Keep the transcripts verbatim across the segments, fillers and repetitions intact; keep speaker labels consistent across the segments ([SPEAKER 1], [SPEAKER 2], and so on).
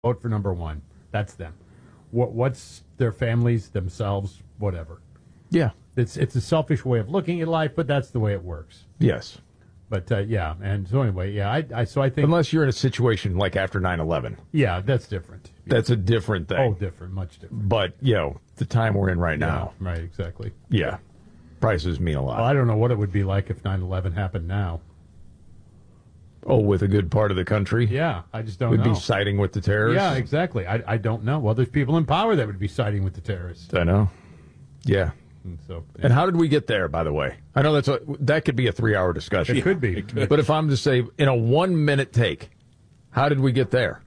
[SPEAKER 1] vote for number one. That's them. What what's their families, themselves, whatever.
[SPEAKER 2] Yeah.
[SPEAKER 1] It's it's a selfish way of looking at life, but that's the way it works.
[SPEAKER 2] Yes.
[SPEAKER 1] But uh, yeah, and so anyway, yeah, I, I so I think
[SPEAKER 2] unless you're in a situation like after nine eleven.
[SPEAKER 1] Yeah, that's different.
[SPEAKER 2] That's a different thing.
[SPEAKER 1] Oh, different, much different.
[SPEAKER 2] But, you know, the time we're in right
[SPEAKER 1] yeah,
[SPEAKER 2] now.
[SPEAKER 1] Right, exactly.
[SPEAKER 2] Yeah. Prices mean a lot.
[SPEAKER 1] Well, I don't know what it would be like if nine eleven happened now.
[SPEAKER 2] Oh, with a good part of the country?
[SPEAKER 1] Yeah, I just don't
[SPEAKER 2] We'd
[SPEAKER 1] know.
[SPEAKER 2] be siding with the terrorists?
[SPEAKER 1] Yeah, exactly. I, I don't know. Well, there's people in power that would be siding with the terrorists.
[SPEAKER 2] I know. Yeah.
[SPEAKER 1] And, so, yeah.
[SPEAKER 2] and how did we get there, by the way? I know that's a, that could be a three-hour discussion.
[SPEAKER 1] It could be. It could.
[SPEAKER 2] But if I'm to say, in a one-minute take, how did we get there?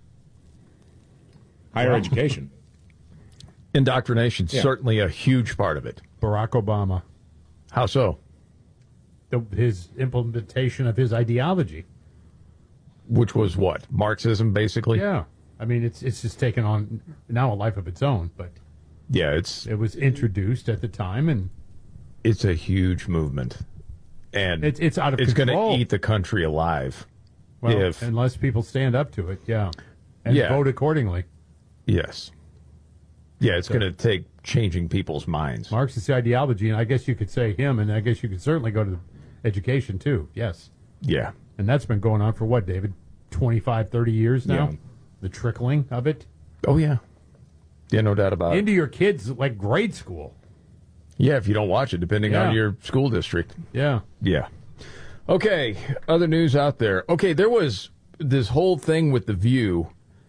[SPEAKER 3] Higher well, education.
[SPEAKER 2] Indoctrination,
[SPEAKER 3] yeah.
[SPEAKER 2] certainly a huge part of it.
[SPEAKER 1] Barack Obama.
[SPEAKER 2] How so?
[SPEAKER 1] The, his implementation of his ideology.
[SPEAKER 2] Which was what? Marxism, basically?
[SPEAKER 1] Yeah. I mean, it's it's just taken on now a life of its own, but
[SPEAKER 2] yeah, it's
[SPEAKER 1] it was introduced at the time, and
[SPEAKER 2] it's a huge movement, and
[SPEAKER 1] it's it's out of
[SPEAKER 2] it's
[SPEAKER 1] control.
[SPEAKER 2] It's going to eat the country alive,
[SPEAKER 1] well,
[SPEAKER 2] if
[SPEAKER 1] unless people stand up to it, yeah, and
[SPEAKER 2] yeah.
[SPEAKER 1] vote accordingly.
[SPEAKER 2] Yes, yeah, it's so, going to take changing people's minds.
[SPEAKER 1] Marxist ideology, and I guess you could say him, and I guess you could certainly go to education too. Yes,
[SPEAKER 2] yeah.
[SPEAKER 1] And that's been going on for what, David? twenty-five, thirty years now?
[SPEAKER 2] Yeah.
[SPEAKER 1] The trickling of it?
[SPEAKER 2] Oh, yeah. Yeah, no doubt about
[SPEAKER 1] Into
[SPEAKER 2] it.
[SPEAKER 1] Into your kids, like grade school.
[SPEAKER 2] Yeah, if you don't watch it, depending
[SPEAKER 1] yeah.
[SPEAKER 2] on your school district.
[SPEAKER 1] Yeah.
[SPEAKER 2] Yeah. Okay, other news out there. Okay, there was this whole thing with The View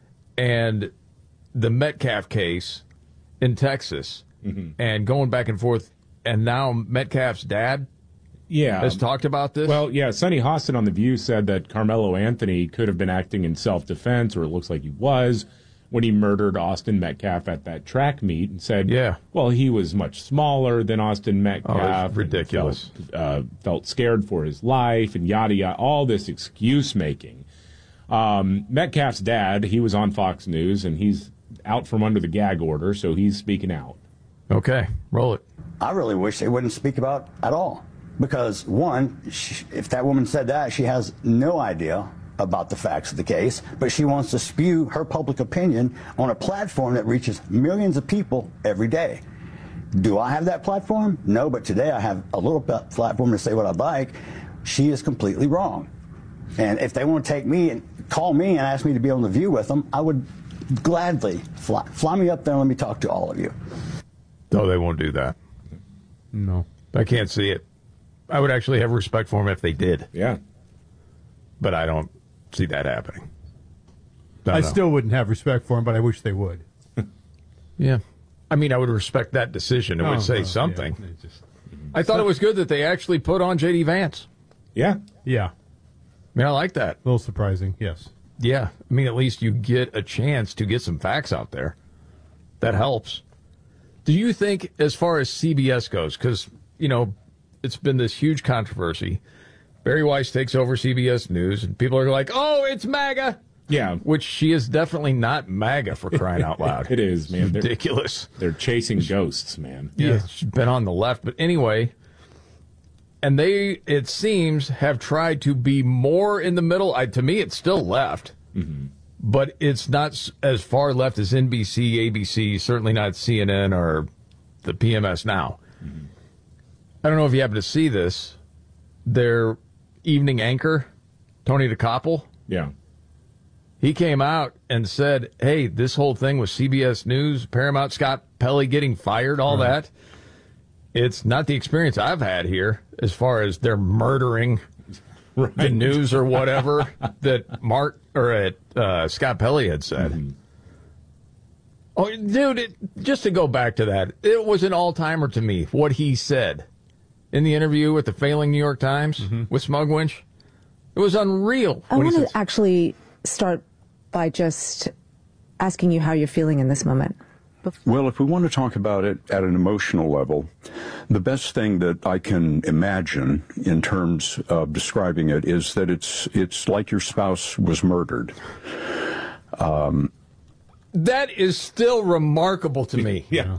[SPEAKER 2] and the Metcalf case in Texas,
[SPEAKER 3] mm-hmm.
[SPEAKER 2] and going back and forth, and now Metcalf's dad
[SPEAKER 3] Yeah,
[SPEAKER 2] has talked about this?
[SPEAKER 3] Well, yeah, Sonny Hostin on The View said that Carmelo Anthony could have been acting in self-defense, or it looks like he was, when he murdered Austin Metcalf at that track meet, and said,
[SPEAKER 2] yeah.
[SPEAKER 3] well, he was much smaller than Austin Metcalf.
[SPEAKER 2] Oh, ridiculous.
[SPEAKER 3] Felt, uh, felt scared for his life, and yada, yada, all this excuse-making. Um, Metcalf's dad, he was on Fox News, and he's out from under the gag order, so he's speaking out.
[SPEAKER 2] Okay, roll it.
[SPEAKER 4] I really wish they wouldn't speak about at all. Because, one, she, if that woman said that, she has no idea about the facts of the case, but she wants to spew her public opinion on a platform that reaches millions of people every day. Do I have that platform? No, but today I have a little platform to say what I'd like. She is completely wrong. And if they want to take me and call me and ask me to be on The View with them, I would gladly fly, fly me up there and let me talk to all of you.
[SPEAKER 2] No, they won't do that.
[SPEAKER 1] No.
[SPEAKER 2] I can't see it. I would actually have respect for them if they did.
[SPEAKER 3] Yeah.
[SPEAKER 2] But I don't see that happening.
[SPEAKER 1] I,
[SPEAKER 2] I
[SPEAKER 1] still wouldn't have respect for them, but I wish they would.
[SPEAKER 2] Yeah. I mean, I would respect that decision. It
[SPEAKER 1] oh,
[SPEAKER 2] would say
[SPEAKER 1] oh,
[SPEAKER 2] something.
[SPEAKER 1] Yeah, just,
[SPEAKER 2] I thought it was good that they actually put on J D Vance.
[SPEAKER 3] Yeah.
[SPEAKER 1] Yeah.
[SPEAKER 2] I mean, I like that.
[SPEAKER 1] A little surprising, yes.
[SPEAKER 2] Yeah. I mean, at least you get a chance to get some facts out there. That helps. Do you think, as far as C B S goes, because, you know, it's been this huge controversy. Barry Weiss takes over C B S News, and people are like, oh, it's MAGA.
[SPEAKER 3] Yeah.
[SPEAKER 2] Which she is definitely not MAGA, for crying out loud.
[SPEAKER 3] It is, man. They're,
[SPEAKER 2] ridiculous.
[SPEAKER 3] They're chasing ghosts, man.
[SPEAKER 2] Yeah. yeah, she's been on the left. But anyway, and they, it seems, have tried to be more in the middle. I, to me, it's still left.
[SPEAKER 3] Mm-hmm.
[SPEAKER 2] But it's not as far left as N B C, A B C, certainly not C N N or the P M S Now.
[SPEAKER 3] Mm-hmm.
[SPEAKER 2] I don't know if you happen to see this. Their evening anchor, Tony DeCoppel.
[SPEAKER 3] Yeah.
[SPEAKER 2] He came out and said, hey, this whole thing with C B S News, Paramount, Scott Pelley getting fired, all
[SPEAKER 3] right.
[SPEAKER 2] that, it's not the experience I've had here as far as they're murdering
[SPEAKER 3] right.
[SPEAKER 2] the news or whatever that Mark or uh, uh, Scott Pelley had said.
[SPEAKER 3] Mm-hmm.
[SPEAKER 2] Oh, dude, it, just to go back to that, it was an all-timer to me, what he said in the interview with the failing New York Times mm-hmm. with Smugwinch. It was unreal.
[SPEAKER 5] I want to actually start by just asking you how you're feeling in this moment.
[SPEAKER 6] Well, if we want to talk about it at an emotional level, the best thing that I can imagine in terms of describing it is that it's it's like your spouse was murdered. Um,
[SPEAKER 2] that is still remarkable to me.
[SPEAKER 3] Yeah.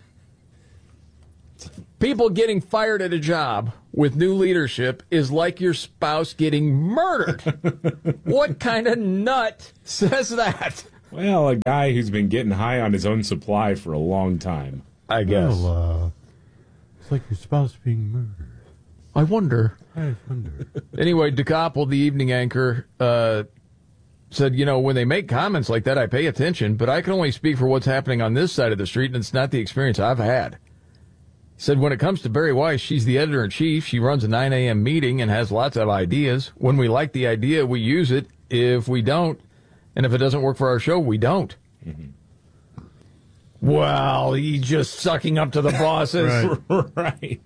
[SPEAKER 2] People getting fired at a job with new leadership is like your spouse getting murdered. What kind of nut says that?
[SPEAKER 3] Well, a guy who's been getting high on his own supply for a long time.
[SPEAKER 2] I guess.
[SPEAKER 1] Well, uh, it's like your spouse being murdered.
[SPEAKER 2] I wonder.
[SPEAKER 1] I wonder.
[SPEAKER 2] Anyway, DeCoppel, the evening anchor, uh, said, you know, when they make comments like that, I pay attention, but I can only speak for what's happening on this side of the street, and it's not the experience I've had. He said, when it comes to Bari Weiss, she's the editor-in-chief. She runs a nine a.m. meeting and has lots of ideas. When we like the idea, we use it. If we don't, and if it doesn't work for our show, we don't. Mm-hmm. Well, he's just sucking up to the bosses.
[SPEAKER 3] Right. Right.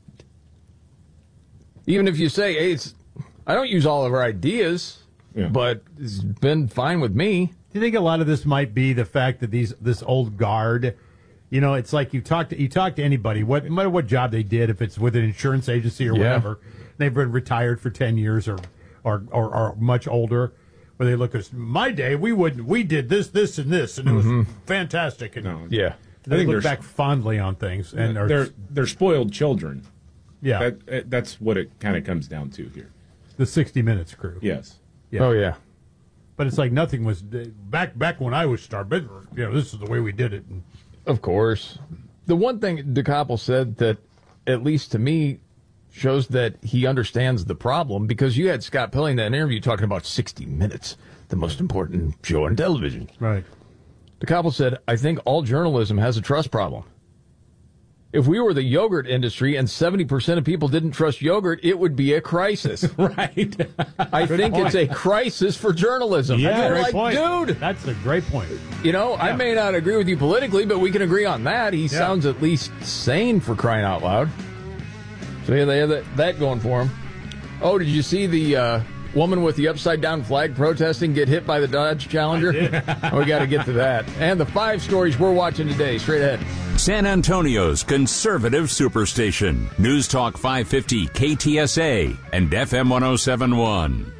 [SPEAKER 2] Even if you say, hey, it's, I don't use all of our ideas, yeah. but it's been fine with me.
[SPEAKER 1] Do you think a lot of this might be the fact that these this old guard, you know, it's like you talk to you talk to anybody, what no matter what job they did, if it's with an insurance agency or
[SPEAKER 2] yeah.
[SPEAKER 1] whatever, they've been retired for ten years or or, or, or much older, where they look at my day, we wouldn't, we did this, this, and this, and
[SPEAKER 2] mm-hmm.
[SPEAKER 1] it was fantastic. And
[SPEAKER 3] no.
[SPEAKER 2] Yeah.
[SPEAKER 1] They look back fondly on things, and
[SPEAKER 3] yeah,
[SPEAKER 1] are,
[SPEAKER 3] they're they're spoiled children.
[SPEAKER 1] Yeah,
[SPEAKER 3] that, that's what it kind of comes down to here.
[SPEAKER 1] The sixty Minutes crew.
[SPEAKER 3] Yes.
[SPEAKER 1] Yeah.
[SPEAKER 2] Oh yeah.
[SPEAKER 1] But it's like nothing was back back when I was started. You know, this is the way we did it. And,
[SPEAKER 2] of course, the one thing DeCoppel said that, at least to me, shows that he understands the problem, because you had Scott Pelley in that interview talking about sixty Minutes, the most important show on television.
[SPEAKER 1] Right.
[SPEAKER 2] DeCoppel said, I think all journalism has a trust problem. If we were the yogurt industry and seventy percent of people didn't trust yogurt, it would be a crisis.
[SPEAKER 3] Right.
[SPEAKER 2] I think
[SPEAKER 1] point.
[SPEAKER 2] it's a crisis for journalism.
[SPEAKER 1] Yeah,
[SPEAKER 2] They're
[SPEAKER 1] great
[SPEAKER 2] like,
[SPEAKER 1] point.
[SPEAKER 2] dude.
[SPEAKER 1] That's a great point.
[SPEAKER 2] You know, yeah. I may not agree with you politically, but we can agree on that. He yeah. sounds at least sane, for crying out loud. So yeah, they have that, that going for him. Oh, did you see the uh, woman with the upside-down flag protesting get hit by the Dodge Challenger? Oh, we got to get to that. And the five stories we're watching today, straight ahead.
[SPEAKER 7] San Antonio's conservative superstation. News Talk five fifty K T S A and F M one oh seven point one.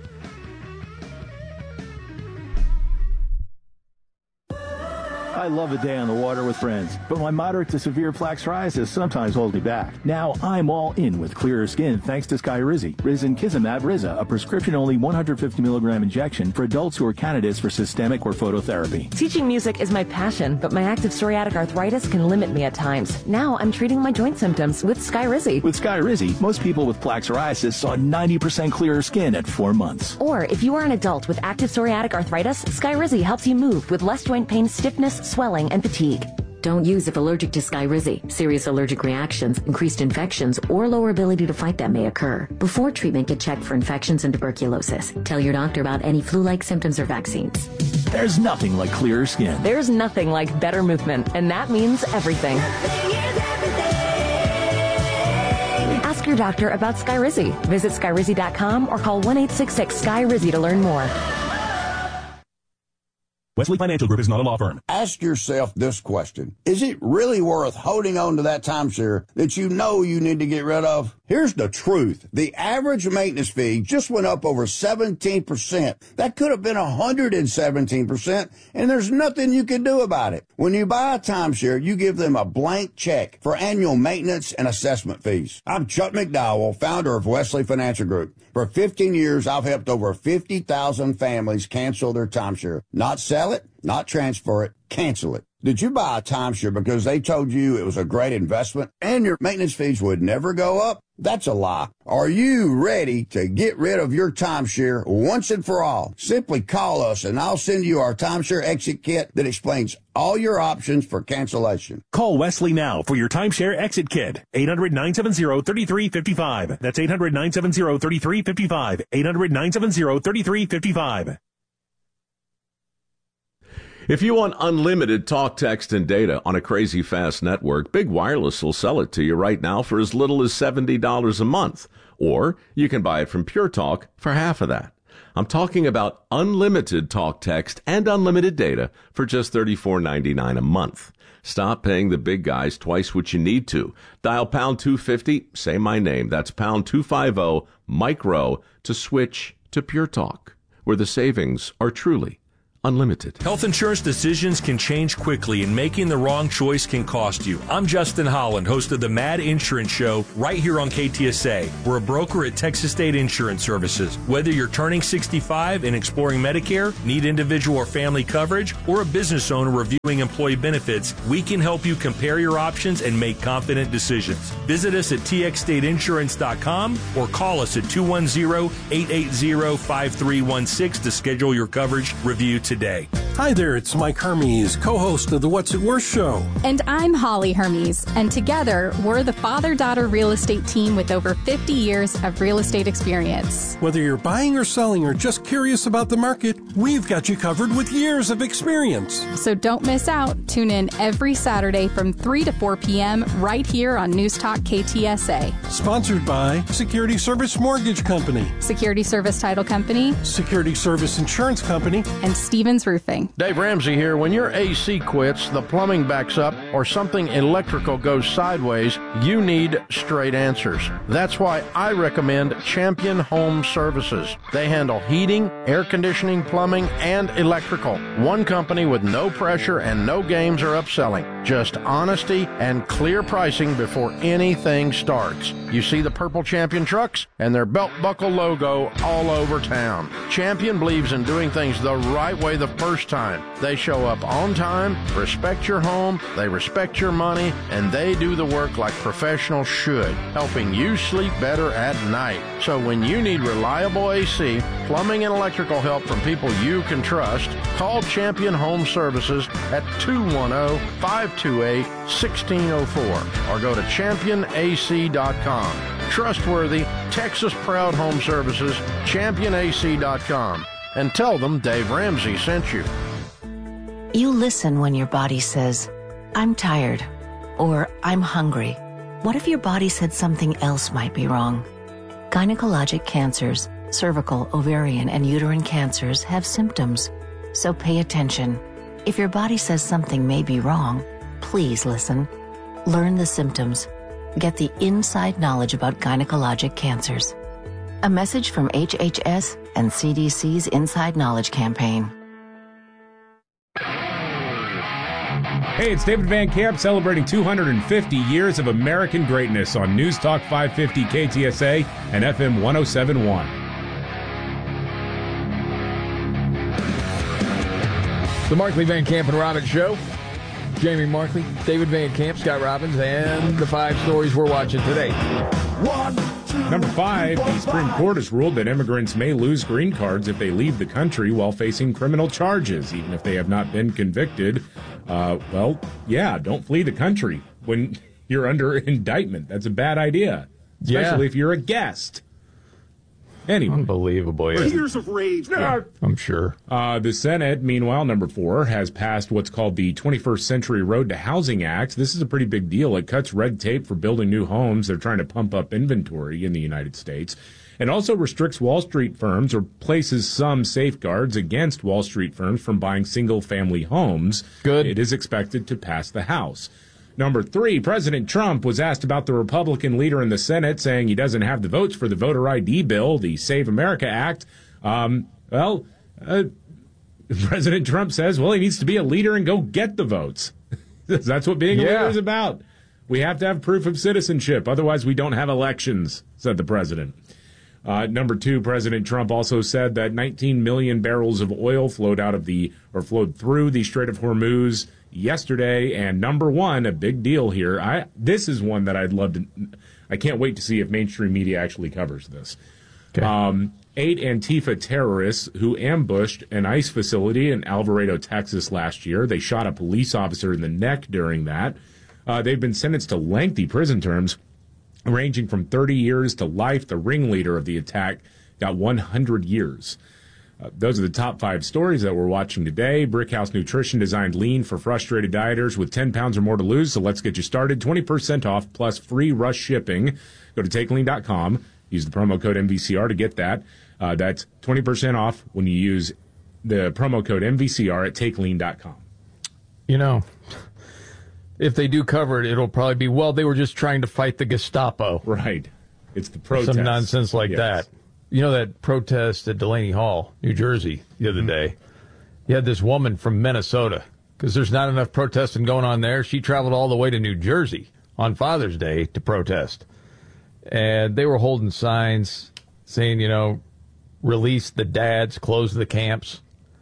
[SPEAKER 8] I love a day on the water with friends, but my moderate to severe plaque psoriasis sometimes holds me back. Now I'm all in with clearer skin thanks to Skyrizi. Risankizumab Riza, a prescription-only one hundred fifty milligram injection for adults who are candidates for systemic or phototherapy.
[SPEAKER 9] Teaching music is my passion, but my active psoriatic arthritis can limit me at times. Now I'm treating my joint symptoms with Skyrizi.
[SPEAKER 8] With Skyrizi, most people with plaque psoriasis saw ninety percent clearer skin at four months.
[SPEAKER 9] Or if you are an adult with active psoriatic arthritis, Skyrizi helps you move with less joint pain, stiffness, swelling, and fatigue.
[SPEAKER 10] Don't use if allergic to Skyrizi. Serious allergic reactions, increased infections, or lower ability to fight them may occur. Before treatment, get checked for infections and tuberculosis. Tell your doctor about any flu-like symptoms or vaccines.
[SPEAKER 8] There's nothing like clearer skin.
[SPEAKER 9] There's nothing like better movement, and that means everything. Ask your doctor about Skyrizi. Visit Skyrizi dot com or call one eight six six Sky Rizi to learn more.
[SPEAKER 11] Wesley Financial Group is not a law firm.
[SPEAKER 12] Ask yourself this question. Is it really worth holding on to that timeshare that you know you need to get rid of? Here's the truth. The average maintenance fee just went up over seventeen percent. That could have been one hundred seventeen percent, and there's nothing you can do about it. When you buy a timeshare, you give them a blank check for annual maintenance and assessment fees. I'm Chuck McDowell, founder of Wesley Financial Group. For fifteen years, I've helped over fifty thousand families cancel their timeshare. Not sell it, not transfer it, cancel it. Did you buy a timeshare because they told you it was a great investment and your maintenance fees would never go up? That's a lie. Are you ready to get rid of your timeshare once and for all? Simply call us and I'll send you our timeshare exit kit that explains all your options for cancellation.
[SPEAKER 11] Call Wesley now for your timeshare exit kit. eight hundred nine seven zero three three five five. That's eight hundred nine seven zero three three five five. eight hundred nine seven zero three three five five.
[SPEAKER 13] If you want unlimited talk, text, and data on a crazy fast network, Big Wireless will sell it to you right now for as little as seventy dollars a month. Or you can buy it from Pure Talk for half of that. I'm talking about unlimited talk, text, and unlimited data for just thirty-four ninety-nine a month. Stop paying the big guys twice what you need to. Dial pound two fifty, say my name. That's pound two fifty, Mike Rowe, to switch to Pure Talk, where the savings are truly Unlimited.
[SPEAKER 14] Health insurance decisions can change quickly, and making the wrong choice can cost you. I'm Justin Holland, host of the Mad Insurance Show, right here on K T S A. We're a broker at Texas State Insurance Services. Whether you're turning sixty-five and exploring Medicare, need individual or family coverage, or a business owner reviewing employee benefits, we can help you compare your options and make confident decisions. Visit us at T X state insurance dot com or call us at two one zero, eight eight zero, five three one six to schedule your coverage review today.
[SPEAKER 15] Hi there, it's Mike Hermes, co-host of the What's It Worth show.
[SPEAKER 16] And I'm Holly Hermes, and together we're the father-daughter real estate team with over fifty years of real estate experience.
[SPEAKER 15] Whether you're buying or selling or just curious about the market, we've got you covered with years of experience.
[SPEAKER 16] So don't miss out. Tune in every Saturday from three to four p.m. right here on News Talk K T S A.
[SPEAKER 15] Sponsored by Security Service Mortgage Company,
[SPEAKER 16] Security Service Title Company,
[SPEAKER 15] Security Service Insurance Company,
[SPEAKER 16] and Stevens Roofing.
[SPEAKER 17] Dave Ramsey here. When your A C quits, the plumbing backs up, or something electrical goes sideways, you need straight answers. That's why I recommend Champion Home Services. They handle heating, air conditioning, plumbing, and electrical. One company with no pressure and no games or upselling. Just honesty and clear pricing before anything starts. You see the purple Champion trucks and their belt buckle logo all over town. Champion believes in doing things the right way the first time. They show up on time, respect your home, they respect your money, and they do the work like professionals should, helping you sleep better at night. So when you need reliable A C, plumbing, and electrical help from people you can trust, call Champion Home Services at two one zero, five two eight, one six zero four or go to champion A C dot com. Trustworthy, Texas-proud home services, champion A C dot com. And tell them Dave Ramsey sent you.
[SPEAKER 18] You listen when your body says, I'm tired, or I'm hungry. What if your body said something else might be wrong? Gynecologic cancers, cervical, ovarian, and uterine cancers have symptoms, so pay attention. If your body says something may be wrong, please listen. Learn the symptoms. Get the inside knowledge about gynecologic cancers. A message from H H S and C D C's Inside Knowledge Campaign.
[SPEAKER 3] Hey, it's David Van Camp celebrating two hundred fifty years of American greatness on News Talk five fifty K T S A and F M one oh seven point one.
[SPEAKER 2] The Markley, Van Camp, and Robbins Show. Jamie Markley, David Van Camp, Scott Robbins, and the five stories we're watching today.
[SPEAKER 3] One, two, Number five, the Supreme Court has ruled that immigrants may lose green cards if they leave the country while facing criminal charges, even if they have not been convicted. Uh, well, yeah, don't flee the country when you're under indictment. That's a bad idea, especially
[SPEAKER 2] Yeah.
[SPEAKER 3] if you're a guest. Anyway.
[SPEAKER 2] Unbelievable. Yeah.
[SPEAKER 3] Tears of rage.
[SPEAKER 2] I'm sure.
[SPEAKER 3] Uh, the Senate, meanwhile, number four, has passed what's called the twenty-first Century Road to Housing Act. This is a pretty big deal. It cuts red tape for building new homes. They're trying to pump up inventory in the United States. And also restricts Wall Street firms or places some safeguards against Wall Street firms from buying single-family homes.
[SPEAKER 2] Good.
[SPEAKER 3] It is expected to pass the House. Number three, President Trump was asked about the Republican leader in the Senate saying he doesn't have the votes for the voter I D bill, the Save America Act. Um, well, uh, President Trump says, well, he needs to be a leader and go get the votes. That's what being a
[SPEAKER 2] Yeah.
[SPEAKER 3] leader is about. We have to have proof of citizenship. Otherwise, we don't have elections, said the president. Uh, number two, President Trump also said that nineteen million barrels of oil flowed out of the, or flowed through the Strait of Hormuz yesterday. And number one, a big deal here. I, this is one that I'd love to, I can't wait to see if mainstream media actually covers this.
[SPEAKER 2] Okay.
[SPEAKER 3] Um, eight Antifa terrorists who ambushed an ICE facility in Alvarado, Texas last year. They shot a police officer in the neck during that. Uh, they've been sentenced to lengthy prison terms, ranging from thirty years to life. The ringleader of the attack got one hundred years. Uh, those are the top five stories that we're watching today. Brickhouse Nutrition designed lean for frustrated dieters with ten pounds or more to lose. So let's get you started. twenty percent off plus free rush shipping. Go to take lean dot com. Use the promo code M V C R to get that. Uh, that's twenty percent off when you use the promo code M V C R at take lean dot com.
[SPEAKER 2] You know, if they do cover it, it'll probably be, well, they were just trying to fight the Gestapo.
[SPEAKER 3] Right. It's the protest.
[SPEAKER 2] Some nonsense like
[SPEAKER 3] Yes.
[SPEAKER 2] that. You know that protest at Delaney Hall, New Jersey, the other
[SPEAKER 3] Mm-hmm.
[SPEAKER 2] day? You had this woman from Minnesota, because there's not enough protesting going on there. She traveled all the way to New Jersey on Father's Day to protest. And they were holding signs saying, you know, release the dads, close the camps.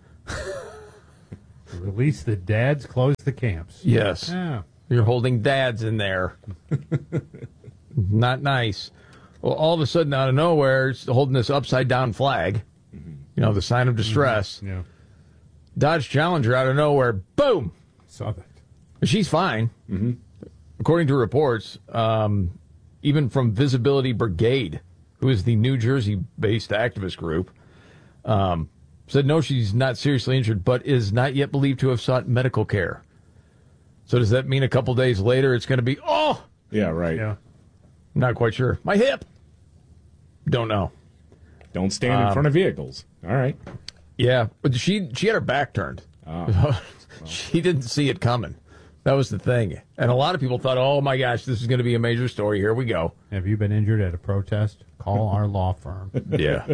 [SPEAKER 1] Release the dads, close the camps.
[SPEAKER 2] Yes.
[SPEAKER 1] Yeah.
[SPEAKER 2] You're holding dads in there. Not nice. Well, all of a sudden, out of nowhere, it's holding this upside-down flag, mm-hmm. you know, the sign of distress.
[SPEAKER 1] Mm-hmm. Yeah.
[SPEAKER 2] Dodge Challenger, out of nowhere, boom!
[SPEAKER 1] Saw that.
[SPEAKER 2] She's fine.
[SPEAKER 3] Mm-hmm.
[SPEAKER 2] According to reports, um, even from Visibility Brigade, who is the New Jersey-based activist group, um, said no, she's not seriously injured, but is not yet believed to have sought medical care. So does that mean a couple days later it's going to be, oh!
[SPEAKER 3] Yeah, right.
[SPEAKER 1] Yeah.
[SPEAKER 2] Not quite sure. My hip! Don't know.
[SPEAKER 3] Don't stand in
[SPEAKER 2] Um,
[SPEAKER 3] front of vehicles. All right.
[SPEAKER 2] Yeah, but she she had her back turned.
[SPEAKER 3] Oh.
[SPEAKER 2] She didn't see it coming. That was the thing. And a lot of people thought, oh, my gosh, this is going to be a major story. Here we go.
[SPEAKER 1] Have you been injured at a protest? Call our law firm.
[SPEAKER 2] Yeah.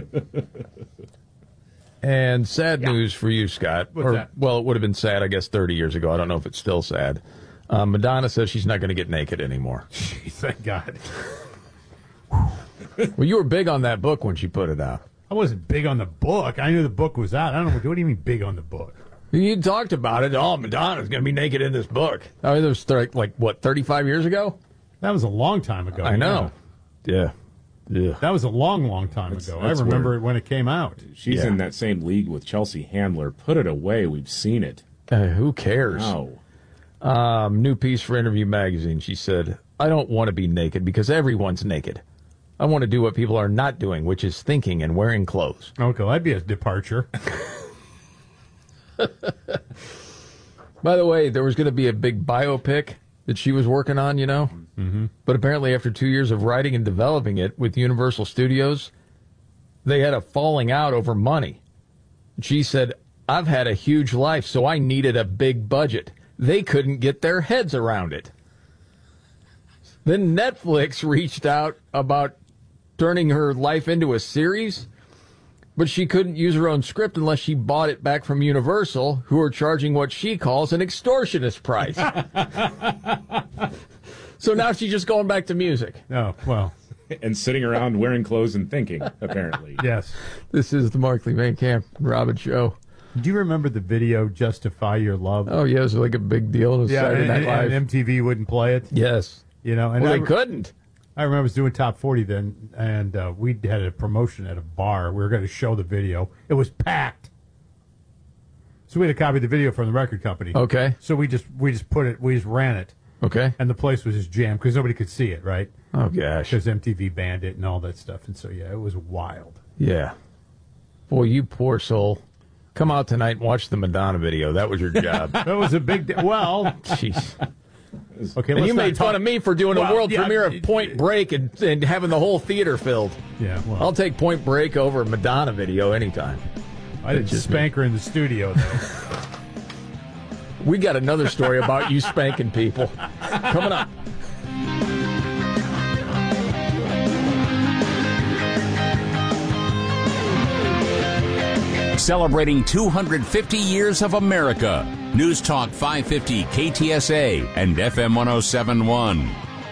[SPEAKER 2] And sad yeah. news for you, Scott.
[SPEAKER 1] What's
[SPEAKER 2] or,
[SPEAKER 1] that?
[SPEAKER 2] Well, it would have been sad, I guess, thirty years ago. I don't know if it's still sad. Um, Madonna says she's not going to get naked anymore.
[SPEAKER 1] Jeez, thank God.
[SPEAKER 2] Well, you were big on that book when she put it out.
[SPEAKER 1] I wasn't big on the book. I knew the book was out. I don't know. What do you mean big on the book?
[SPEAKER 2] You talked about it. Oh, Madonna's going to be naked in this book. I mean, it was th- like, what, thirty-five years ago?
[SPEAKER 1] That was a long time ago.
[SPEAKER 2] I know. Yeah. Yeah.
[SPEAKER 1] That was a long, long time
[SPEAKER 3] That's-
[SPEAKER 1] ago.
[SPEAKER 3] that's
[SPEAKER 1] I remember
[SPEAKER 3] where-
[SPEAKER 1] it when it came out.
[SPEAKER 3] She's
[SPEAKER 2] Yeah.
[SPEAKER 3] in that same league with Chelsea Handler. Put it away. We've seen it.
[SPEAKER 2] Uh, who cares?
[SPEAKER 3] No.
[SPEAKER 2] Um, new piece for Interview Magazine. She said, I don't want to be naked because everyone's naked. I want to do what people are not doing, which is thinking and wearing clothes.
[SPEAKER 1] Okay, that'd be a departure.
[SPEAKER 2] By the way, there was going to be a big biopic that she was working on, you know?
[SPEAKER 1] Mm-hmm.
[SPEAKER 2] But apparently after two years of writing and developing it with Universal Studios, they had a falling out over money. She said, I've had a huge life, so I needed a big budget. They couldn't get their heads around it. Then Netflix reached out about turning her life into a series, but she couldn't use her own script unless she bought it back from Universal, who are charging what she calls an extortionist price. So now she's just going back to music.
[SPEAKER 1] Oh, well.
[SPEAKER 3] And sitting around wearing clothes and thinking, apparently.
[SPEAKER 1] Yes.
[SPEAKER 2] This is the Markley Van Camp Robin Show.
[SPEAKER 1] Do you remember the video Justify Your Love?
[SPEAKER 2] Oh, yeah, it was like a big deal. It was
[SPEAKER 1] yeah,
[SPEAKER 2] Saturday
[SPEAKER 1] and,
[SPEAKER 2] Night
[SPEAKER 1] and,
[SPEAKER 2] Live.
[SPEAKER 1] and M T V wouldn't play it.
[SPEAKER 2] Yes.
[SPEAKER 1] You know, and
[SPEAKER 2] well,
[SPEAKER 1] I,
[SPEAKER 2] they couldn't.
[SPEAKER 1] I remember I was doing Top forty then, and uh, we had a promotion at a bar. We were going to show the video. It was packed. So we had a copy of the video from the record company.
[SPEAKER 2] Okay.
[SPEAKER 1] So we just we just put it, we just ran it.
[SPEAKER 2] Okay.
[SPEAKER 1] And the place was just jammed because nobody could see it, right?
[SPEAKER 2] Oh, gosh.
[SPEAKER 1] Because M T V banned it and all that stuff. And so, yeah, it was wild.
[SPEAKER 2] Yeah. Boy, you poor soul. Come out tonight and watch the Madonna video. That was your job.
[SPEAKER 1] That was a big deal. Well,
[SPEAKER 2] jeez.
[SPEAKER 1] Okay,
[SPEAKER 2] and
[SPEAKER 1] let's
[SPEAKER 2] you
[SPEAKER 1] not
[SPEAKER 2] made
[SPEAKER 1] talk-
[SPEAKER 2] fun of me for doing
[SPEAKER 1] Well,
[SPEAKER 2] a world
[SPEAKER 1] yeah,
[SPEAKER 2] premiere
[SPEAKER 1] it-
[SPEAKER 2] of Point Break and, and having the whole theater filled.
[SPEAKER 1] Yeah, well.
[SPEAKER 2] I'll take Point Break over Madonna video anytime.
[SPEAKER 1] I didn't
[SPEAKER 2] It's just
[SPEAKER 1] spank her in the studio, though.
[SPEAKER 2] We got another story about you spanking people. Coming up.
[SPEAKER 7] Celebrating two hundred fifty years of America. News Talk five fifty K T S A and F M one oh seven point one.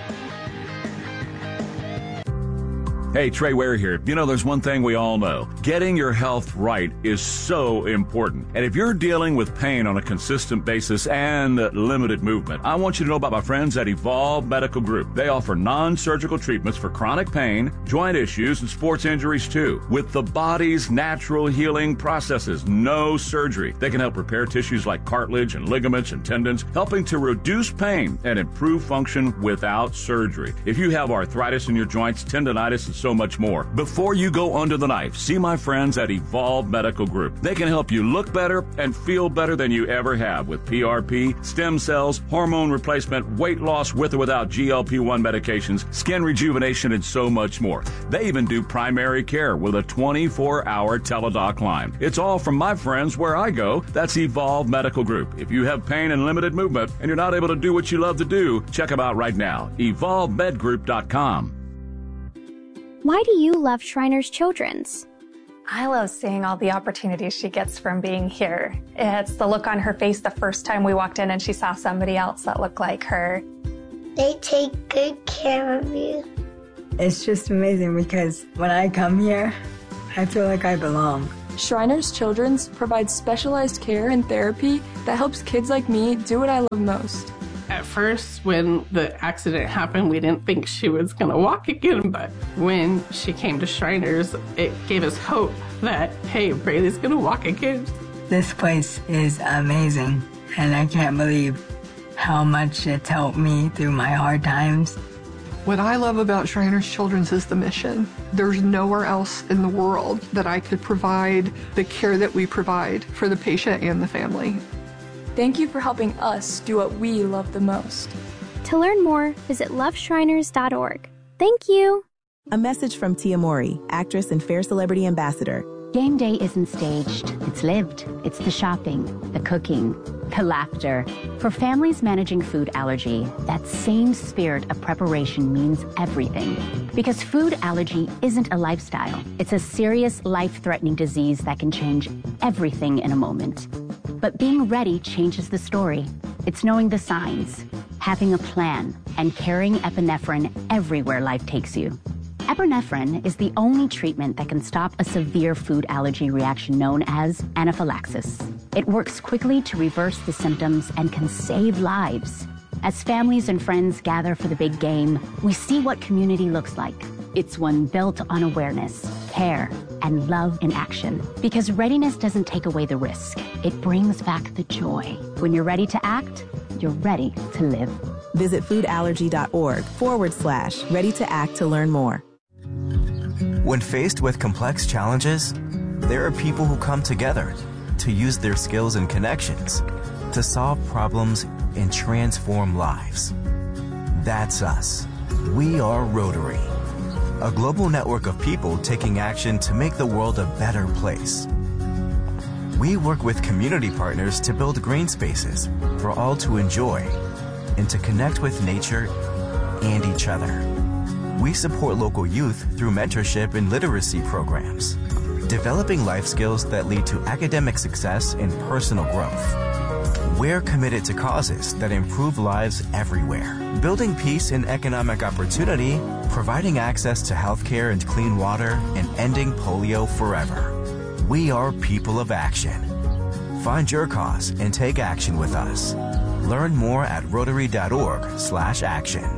[SPEAKER 19] Hey, Trey Ware here. You know, there's one thing we all know. Getting your health right is so important. And if you're dealing with pain on a consistent basis and limited movement, I want you to know about my friends at Evolve Medical Group. They offer non-surgical treatments for chronic pain, joint issues, and sports injuries too. With the body's natural healing processes, no surgery. They can help repair tissues like cartilage and ligaments and tendons, helping to reduce pain and improve function without surgery. If you have arthritis in your joints, tendonitis, and so much more. Before you go under the knife, see my friends at Evolve Medical Group. They can help you look better and feel better than you ever have with P R P, stem cells, hormone replacement, weight loss with or without G L P one medications, skin rejuvenation, and so much more. They even do primary care with a twenty-four hour teledoc line. It's all from my friends where I go. That's Evolve Medical Group. If you have pain and limited movement and you're not able to do what you love to do, check them out right now. evolve med group dot com.
[SPEAKER 20] Why do you love Shriners Children's? I love seeing all the opportunities she gets from being here. It's the look on her face the first time we walked in and she saw somebody else that looked like her.
[SPEAKER 21] They take good care of you.
[SPEAKER 22] It's just amazing because when I come here, I feel like I belong.
[SPEAKER 23] Shriners Children's provides specialized care and therapy that helps kids like me do what I love most.
[SPEAKER 24] At first, when the accident happened, we didn't think she was going to walk again, but when she came to Shriners, it gave us hope that, hey, Braylee's going to walk again.
[SPEAKER 22] This place is amazing, and I can't believe how much it's helped me through my hard times.
[SPEAKER 25] What I love about Shriners Children's is the mission. There's nowhere else in the world that I could provide the care that we provide for the patient and the family.
[SPEAKER 23] Thank you for helping us do what we love the most.
[SPEAKER 26] To learn more, visit love shriners dot org. Thank you.
[SPEAKER 27] A message from Tia Mowry, actress and Fair Celebrity Ambassador.
[SPEAKER 28] Game day isn't staged, it's lived. It's the shopping, the cooking, the laughter. For families managing food allergy, that same spirit of preparation means everything. Because food allergy isn't a lifestyle. It's a serious, life-threatening disease that can change everything in a moment. But being ready changes the story. It's knowing the signs, having a plan, and carrying epinephrine everywhere life takes you. Epinephrine is the only treatment that can stop a severe food allergy reaction known as anaphylaxis. It works quickly to reverse the symptoms and can save lives. As families and friends gather for the big game, we see what community looks like. It's one built on awareness, care, and love in action. Because readiness doesn't take away the risk. It brings back the joy. When you're ready to act, you're ready to live.
[SPEAKER 27] Visit foodallergy.org forward slash ready to act to learn more.
[SPEAKER 29] When faced with complex challenges, there are people who come together to use their skills and connections to solve problems and transform lives. That's us. We are Rotary, a global network of people taking action to make the world a better place. We work with community partners to build green spaces for all to enjoy and to connect with nature and each other. We support local youth through mentorship and literacy programs, developing life skills that lead to academic success and personal growth. We're committed to causes that improve lives everywhere, building peace and economic opportunity, providing access to healthcare and clean water, and ending polio forever. We are people of action. Find your cause and take action with us. Learn more at rotary.org slash action.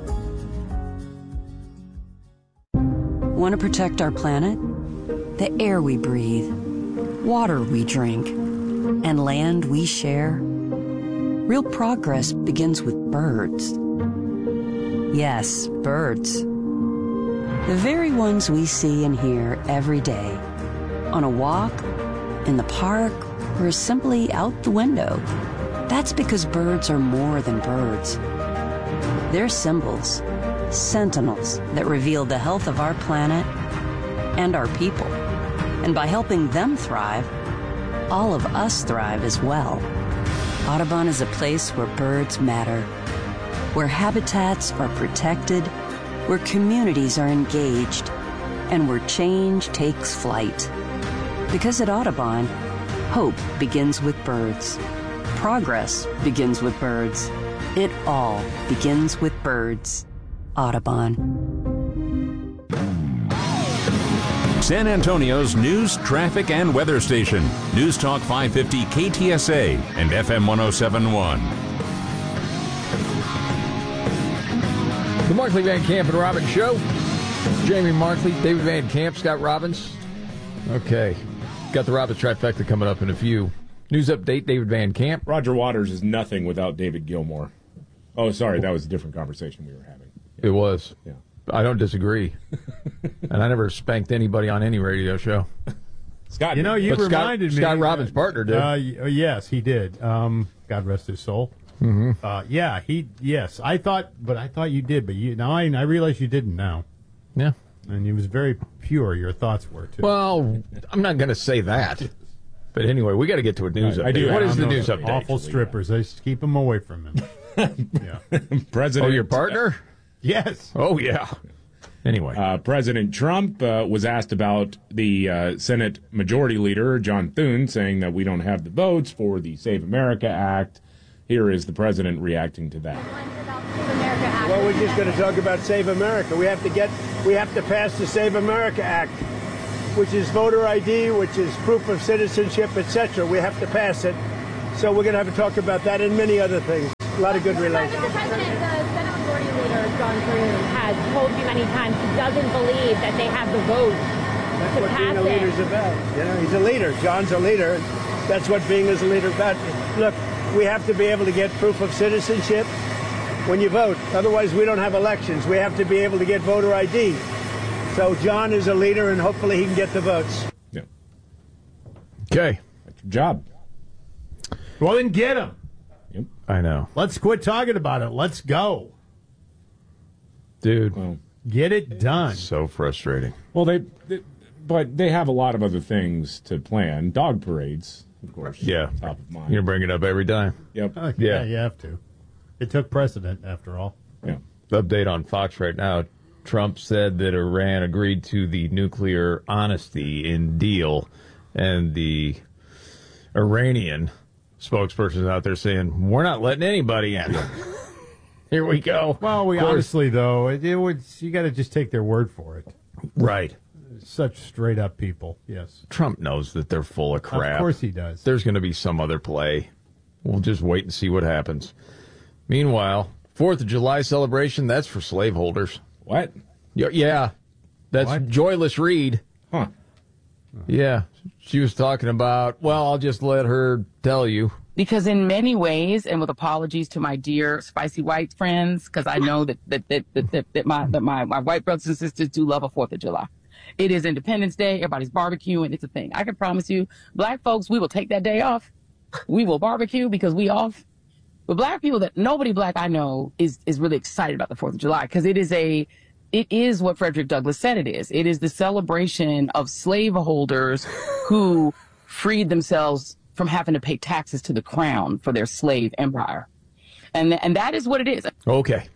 [SPEAKER 30] Want to protect our planet? The air we breathe, water we drink, and land we share? Real progress begins with birds. Yes, birds. The very ones we see and hear every day. On a walk, in the park, or simply out the window. That's because birds are more than birds. They're symbols, sentinels that reveal the health of our planet and our people. And by helping them thrive, all of us thrive as well. Audubon is a place where birds matter, where habitats are protected, where communities are engaged, and where change takes flight. Because at Audubon, hope begins with birds. Progress begins with birds. It all begins with birds. Audubon.
[SPEAKER 7] San Antonio's news, traffic, and weather station. News Talk five fifty K T S A and F M one oh seven point one.
[SPEAKER 2] The Markley, Van Camp, and Robbins Show. Jamie Markley, David Van Camp, Scott Robbins. Okay. Got the Robbins trifecta coming up in a few. News update, David Van Camp.
[SPEAKER 3] Roger Waters is nothing without David Gilmour. Oh, sorry, that was a different conversation we were having.
[SPEAKER 2] It was.
[SPEAKER 3] Yeah.
[SPEAKER 2] I don't disagree. And I never spanked anybody on any radio show.
[SPEAKER 3] Scott,
[SPEAKER 1] you know, you
[SPEAKER 2] but
[SPEAKER 1] reminded
[SPEAKER 2] Scott,
[SPEAKER 1] me.
[SPEAKER 2] Scott Robbins' partner did.
[SPEAKER 1] Uh, y- yes, he did. Um, God rest his soul.
[SPEAKER 2] Mm-hmm.
[SPEAKER 1] Uh, yeah, he. Yes, I thought, but I thought you did. But you now, I, I realize you didn't. Now,
[SPEAKER 2] yeah,
[SPEAKER 1] and it was very pure. Your thoughts were too.
[SPEAKER 2] Well, I'm not going to say that. But anyway, we got to get to a news update.
[SPEAKER 1] I do.
[SPEAKER 2] What
[SPEAKER 1] I
[SPEAKER 2] is the
[SPEAKER 1] know
[SPEAKER 2] news
[SPEAKER 1] those
[SPEAKER 2] update?
[SPEAKER 1] Awful strippers. I just keep them away from him. Yeah.
[SPEAKER 3] President.
[SPEAKER 2] Oh, your partner?
[SPEAKER 1] Yes.
[SPEAKER 2] Oh, yeah. Anyway.
[SPEAKER 3] Uh, President Trump uh, was asked about the uh, Senate Majority Leader, John Thune, saying that we don't have the votes for the Save America Act. Here is the president reacting to that.
[SPEAKER 4] Well, we're just going to talk about Save America. We have to get, we have to pass the Save America Act, which is voter I D, which is proof of citizenship, et cetera. We have to pass it. So we're going to have to talk about that and many other things. A lot of good relations.
[SPEAKER 5] Mister President, the Senate Majority Leader, John Thune, has told you many times he doesn't believe that they have the votes
[SPEAKER 4] That's
[SPEAKER 5] to
[SPEAKER 4] what
[SPEAKER 5] pass
[SPEAKER 4] being a
[SPEAKER 5] it.
[SPEAKER 4] leader's about. You know, he's a leader. John's a leader. That's what being as a leader about. Look, we have to be able to get proof of citizenship when you vote. Otherwise, we don't have elections. We have to be able to get voter I D. So John is a leader, and hopefully he can get the votes.
[SPEAKER 3] Yeah.
[SPEAKER 2] Okay.
[SPEAKER 3] That's your job.
[SPEAKER 1] Well, then get him.
[SPEAKER 3] Yep.
[SPEAKER 2] I know.
[SPEAKER 1] Let's quit talking about it. Let's go.
[SPEAKER 2] Dude.
[SPEAKER 3] Well,
[SPEAKER 1] get it done.
[SPEAKER 2] So frustrating.
[SPEAKER 3] Well, they, they, but they have a lot of other things to plan. Dog parades, of course.
[SPEAKER 2] Yeah.
[SPEAKER 3] Top of mind.
[SPEAKER 2] You're going to bring it up every time.
[SPEAKER 3] Yep.
[SPEAKER 1] Uh, yeah. yeah, you have to. It took precedent, after all.
[SPEAKER 3] Yeah.
[SPEAKER 2] Update on Fox right now. Trump said that Iran agreed to the nuclear honesty in deal, and the Iranian spokesperson is out there saying, we're not letting anybody in. Here we go.
[SPEAKER 1] Well, we honestly, though, it, it would, you got to just take their word for it.
[SPEAKER 2] Right.
[SPEAKER 1] Such straight-up people, yes.
[SPEAKER 2] Trump knows that they're full of crap.
[SPEAKER 1] Of course he does.
[SPEAKER 2] There's going to be some other play. We'll just wait and see what happens. Meanwhile, fourth of July celebration, that's for slaveholders.
[SPEAKER 3] What?
[SPEAKER 2] Y- yeah. That's
[SPEAKER 1] What?
[SPEAKER 2] Joyless Reed.
[SPEAKER 3] Huh.
[SPEAKER 2] Yeah. She was talking about, well, I'll just let her tell you.
[SPEAKER 6] Because in many ways, and with apologies to my dear spicy white friends, because I know that that that that, that, that my that my, my white brothers and sisters do love a Fourth of July. It is Independence Day. Everybody's barbecuing. It's a thing. I can promise you, black folks, we will take that day off. We will barbecue because we off. But black people, that nobody black I know is is really excited about the Fourth of July because it is a it is what Frederick Douglass said it is. It is the celebration of slaveholders who freed themselves from having to pay taxes to the crown for their slave empire. And and that is what it is.
[SPEAKER 2] Okay.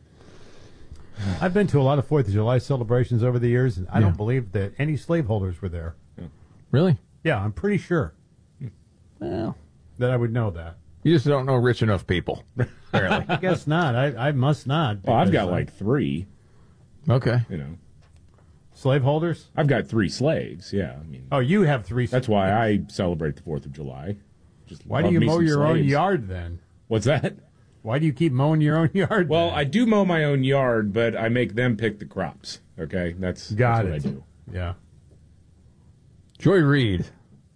[SPEAKER 1] I've been to a lot of Fourth of July celebrations over the years, and I
[SPEAKER 2] Yeah.
[SPEAKER 1] don't believe that any slaveholders were there.
[SPEAKER 2] Really?
[SPEAKER 1] Yeah, I'm pretty sure
[SPEAKER 2] Well,
[SPEAKER 1] that I would know that.
[SPEAKER 2] you just don't know rich enough people, apparently.
[SPEAKER 1] I guess not. I, I must not.
[SPEAKER 3] Well, I've
[SPEAKER 1] because,
[SPEAKER 3] got
[SPEAKER 1] uh,
[SPEAKER 3] like three.
[SPEAKER 2] Okay.
[SPEAKER 3] You know,
[SPEAKER 1] slaveholders.
[SPEAKER 3] I've got three slaves. Yeah, I mean,
[SPEAKER 1] Oh, you have three.
[SPEAKER 3] that's why I celebrate the Fourth of July. Just
[SPEAKER 1] Why
[SPEAKER 3] love
[SPEAKER 1] do you
[SPEAKER 3] me
[SPEAKER 1] mow
[SPEAKER 3] some
[SPEAKER 1] your own
[SPEAKER 3] slaves.
[SPEAKER 1] yard then?
[SPEAKER 3] What's that?
[SPEAKER 1] Why do you keep mowing your own yard?
[SPEAKER 3] Well,
[SPEAKER 1] then?
[SPEAKER 3] I do mow my own yard, but I make them pick the crops. Okay, that's,
[SPEAKER 1] got
[SPEAKER 3] that's
[SPEAKER 1] it.
[SPEAKER 3] what I do.
[SPEAKER 1] Yeah.
[SPEAKER 2] Joy Reid,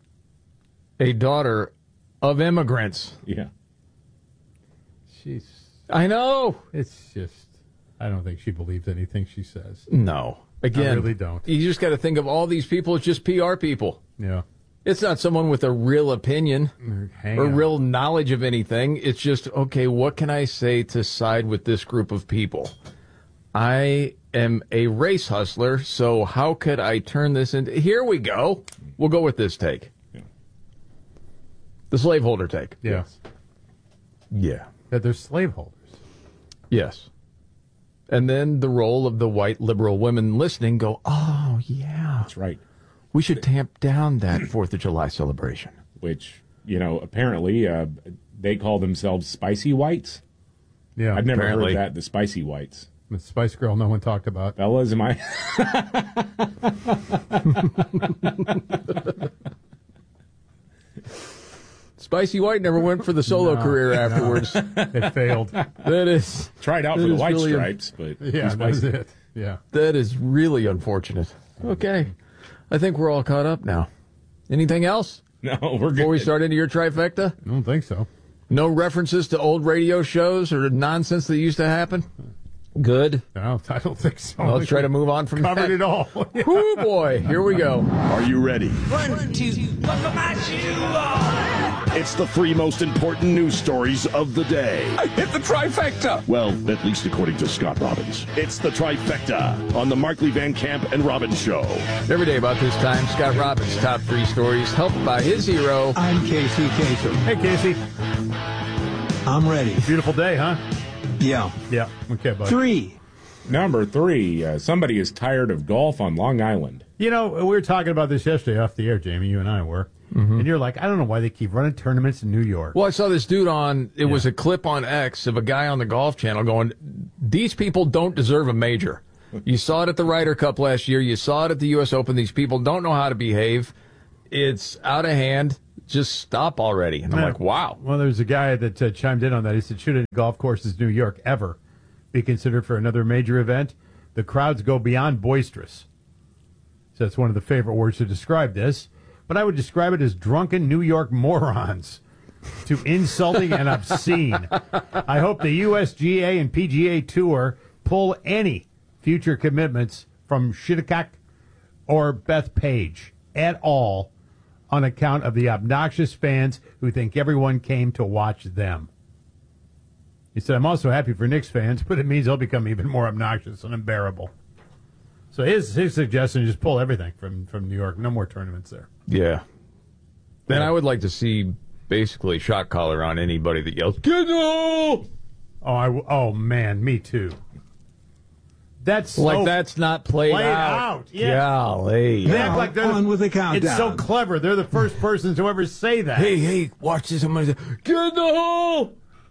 [SPEAKER 2] a daughter of immigrants.
[SPEAKER 3] Yeah.
[SPEAKER 1] She's.
[SPEAKER 2] I know.
[SPEAKER 1] It's just. I don't think she believes anything she says.
[SPEAKER 2] No. Again,
[SPEAKER 1] I really don't.
[SPEAKER 2] You just got to think of all these people as just P R people.
[SPEAKER 1] Yeah.
[SPEAKER 2] It's not someone with a real opinion
[SPEAKER 1] Hang
[SPEAKER 2] or
[SPEAKER 1] on.
[SPEAKER 2] real knowledge of anything. It's just, okay, what can I say to side with this group of people? I am a race hustler, so how could I turn this into... Here we go. We'll go with this take.
[SPEAKER 3] Yeah.
[SPEAKER 2] The slaveholder take.
[SPEAKER 1] Yeah.
[SPEAKER 2] Yeah.
[SPEAKER 1] That they're slaveholders.
[SPEAKER 2] Yes. And then the role of the white liberal women listening go, oh, yeah.
[SPEAKER 3] That's right.
[SPEAKER 2] We should tamp down that fourth of July celebration.
[SPEAKER 3] Which, you know, apparently uh, they call themselves spicy whites.
[SPEAKER 1] Yeah.
[SPEAKER 3] I've never
[SPEAKER 2] apparently.
[SPEAKER 3] heard that, the spicy whites.
[SPEAKER 1] The Spice Girl no one talked about.
[SPEAKER 3] Fellas, am I...
[SPEAKER 2] Spicy White never went for the solo
[SPEAKER 1] No,
[SPEAKER 2] career
[SPEAKER 1] no.
[SPEAKER 2] afterwards.
[SPEAKER 1] It failed.
[SPEAKER 2] That is...
[SPEAKER 3] Tried out
[SPEAKER 2] that
[SPEAKER 3] for the
[SPEAKER 2] is
[SPEAKER 3] white
[SPEAKER 2] really-
[SPEAKER 3] stripes, but...
[SPEAKER 1] Yeah,
[SPEAKER 3] too
[SPEAKER 1] that's
[SPEAKER 3] spicy.
[SPEAKER 1] it. Yeah.
[SPEAKER 2] That is really unfortunate. Okay. I think we're all caught up now. Anything else
[SPEAKER 3] No, we're good.
[SPEAKER 2] before we start into your trifecta?
[SPEAKER 1] I don't think so.
[SPEAKER 2] No references to old radio shows or nonsense that used to happen? Good.
[SPEAKER 1] No, I don't think so.
[SPEAKER 2] Well, let's try to move on from
[SPEAKER 1] Covered
[SPEAKER 2] that.
[SPEAKER 1] it all.
[SPEAKER 2] Whoo, boy. Here we go.
[SPEAKER 8] Are you ready?
[SPEAKER 9] One, two, buckle my shoe on.
[SPEAKER 8] It's the three most important news stories of the day.
[SPEAKER 9] I hit the trifecta.
[SPEAKER 8] Well, at least according to Scott Robbins. It's the trifecta on the Markley Van Camp and Robbins Show.
[SPEAKER 2] Every day about this time, Scott Robbins' top three stories, helped by his hero.
[SPEAKER 10] I'm Casey Kasem.
[SPEAKER 1] Hey, Casey.
[SPEAKER 10] I'm ready.
[SPEAKER 1] Beautiful day, huh?
[SPEAKER 10] Yeah.
[SPEAKER 1] Yeah. Okay, bud.
[SPEAKER 10] Three
[SPEAKER 3] Number three, uh, somebody is tired of golf on Long Island.
[SPEAKER 1] You know, we were talking about this yesterday off the air, Jamie. You and I were. Mm-hmm. And you're like, I don't know why they keep running tournaments in New York.
[SPEAKER 2] Well, I saw this dude on, it yeah. was a clip on X of a guy on the Golf Channel going, these people don't deserve a major. You saw it at the Ryder Cup last year. You saw it at the U S Open. These people don't know how to behave. It's out of hand. Just stop already. And I'm yeah. like, wow.
[SPEAKER 1] Well, there's a guy that uh, chimed in on that. He said, should a golf courses New York ever be considered for another major event? The crowds go beyond boisterous. So that's one of the favorite words to describe this. But I would describe it as drunken New York morons. Too insulting and obscene. I hope the U S G A and P G A Tour pull any future commitments from Shinnecock or Bethpage at all on account of the obnoxious fans who think everyone came to watch them. He said, I'm also happy for Knicks fans, but it means they'll become even more obnoxious and unbearable. So his his suggestion is just pull everything from, from New York. No more tournaments there.
[SPEAKER 2] Yeah. Then I would like to see basically shot collar on anybody that yells, "Get off!"
[SPEAKER 1] Oh, I, oh man, me too. That's so
[SPEAKER 2] like that's not played,
[SPEAKER 1] played out. out. Yeah.
[SPEAKER 2] Golly.
[SPEAKER 1] They act like they're on the, with the countdown. It's so clever. They're the first persons to ever say that.
[SPEAKER 2] Hey, hey, watch this. I'm going to say, get in the hole.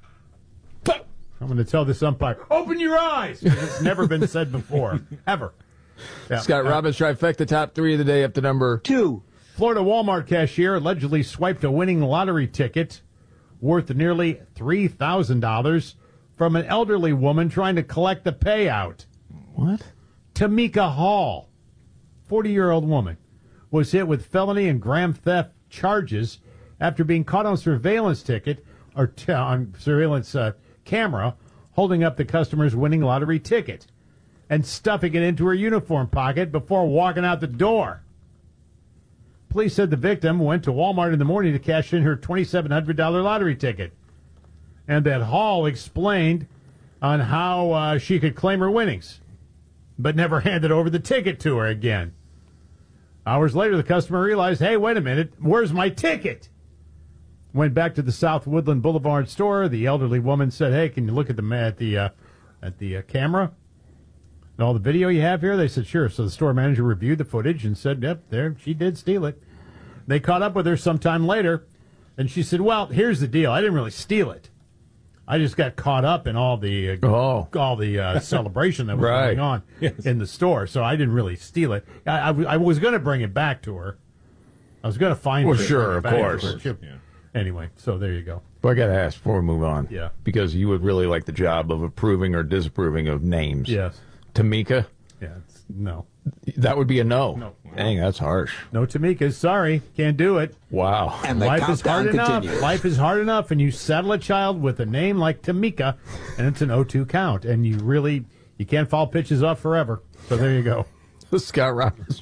[SPEAKER 1] I'm going to tell this umpire, open your eyes. Because it's never been said before, ever.
[SPEAKER 2] Yeah. Scott uh, Robbins trifecta, top three of the day up to number
[SPEAKER 1] two. Florida Walmart cashier allegedly swiped a winning lottery ticket worth nearly three thousand dollars from an elderly woman trying to collect the payout.
[SPEAKER 2] What?
[SPEAKER 1] Tamika Hall, forty-year-old woman, was hit with felony and grand theft charges after being caught on surveillance ticket or t- on surveillance uh, camera holding up the customer's winning lottery ticket and stuffing it into her uniform pocket before walking out the door. Police said the victim went to Walmart in the morning to cash in her twenty-seven hundred dollars lottery ticket, and that Hall explained on how uh, she could claim her winnings, but never handed over the ticket to her again. Hours later, the customer realized, hey, wait a minute, where's my ticket? Went back to the South Woodland Boulevard store. The elderly woman said, hey, can you look at the at the, uh, at the uh, camera and all the video you have here? They said, sure. So the store manager reviewed the footage and said, yep, there, she did steal it. They caught up with her sometime later, and she said, well, here's the deal. I didn't really steal it. I just got caught up in all the uh,
[SPEAKER 2] oh.
[SPEAKER 1] all the uh, celebration that was
[SPEAKER 2] right.
[SPEAKER 1] going on
[SPEAKER 3] yes.
[SPEAKER 1] in the store, so I didn't really steal it. I, I, I was going to bring it back to her. I was going to find
[SPEAKER 2] well,
[SPEAKER 1] her.
[SPEAKER 2] Sure, of course.
[SPEAKER 1] Her. Yeah. Anyway, so there you go.
[SPEAKER 2] Well, I got to ask before we move on.
[SPEAKER 1] Yeah.
[SPEAKER 2] Because you would really like the job of approving or disapproving of names.
[SPEAKER 1] Yes.
[SPEAKER 2] Tamika?
[SPEAKER 1] Yeah, it's, no.
[SPEAKER 2] That would be a no.
[SPEAKER 1] No.
[SPEAKER 2] Dang, that's harsh.
[SPEAKER 1] No Tamikas. Sorry. Can't do it.
[SPEAKER 2] Wow.
[SPEAKER 1] And life is hard continues. enough. Life is hard enough, and you saddle a child with a name like Tamika, and it's an oh two count, and you really, you can't foul pitches off forever. So there you go.
[SPEAKER 2] Scott Robbins,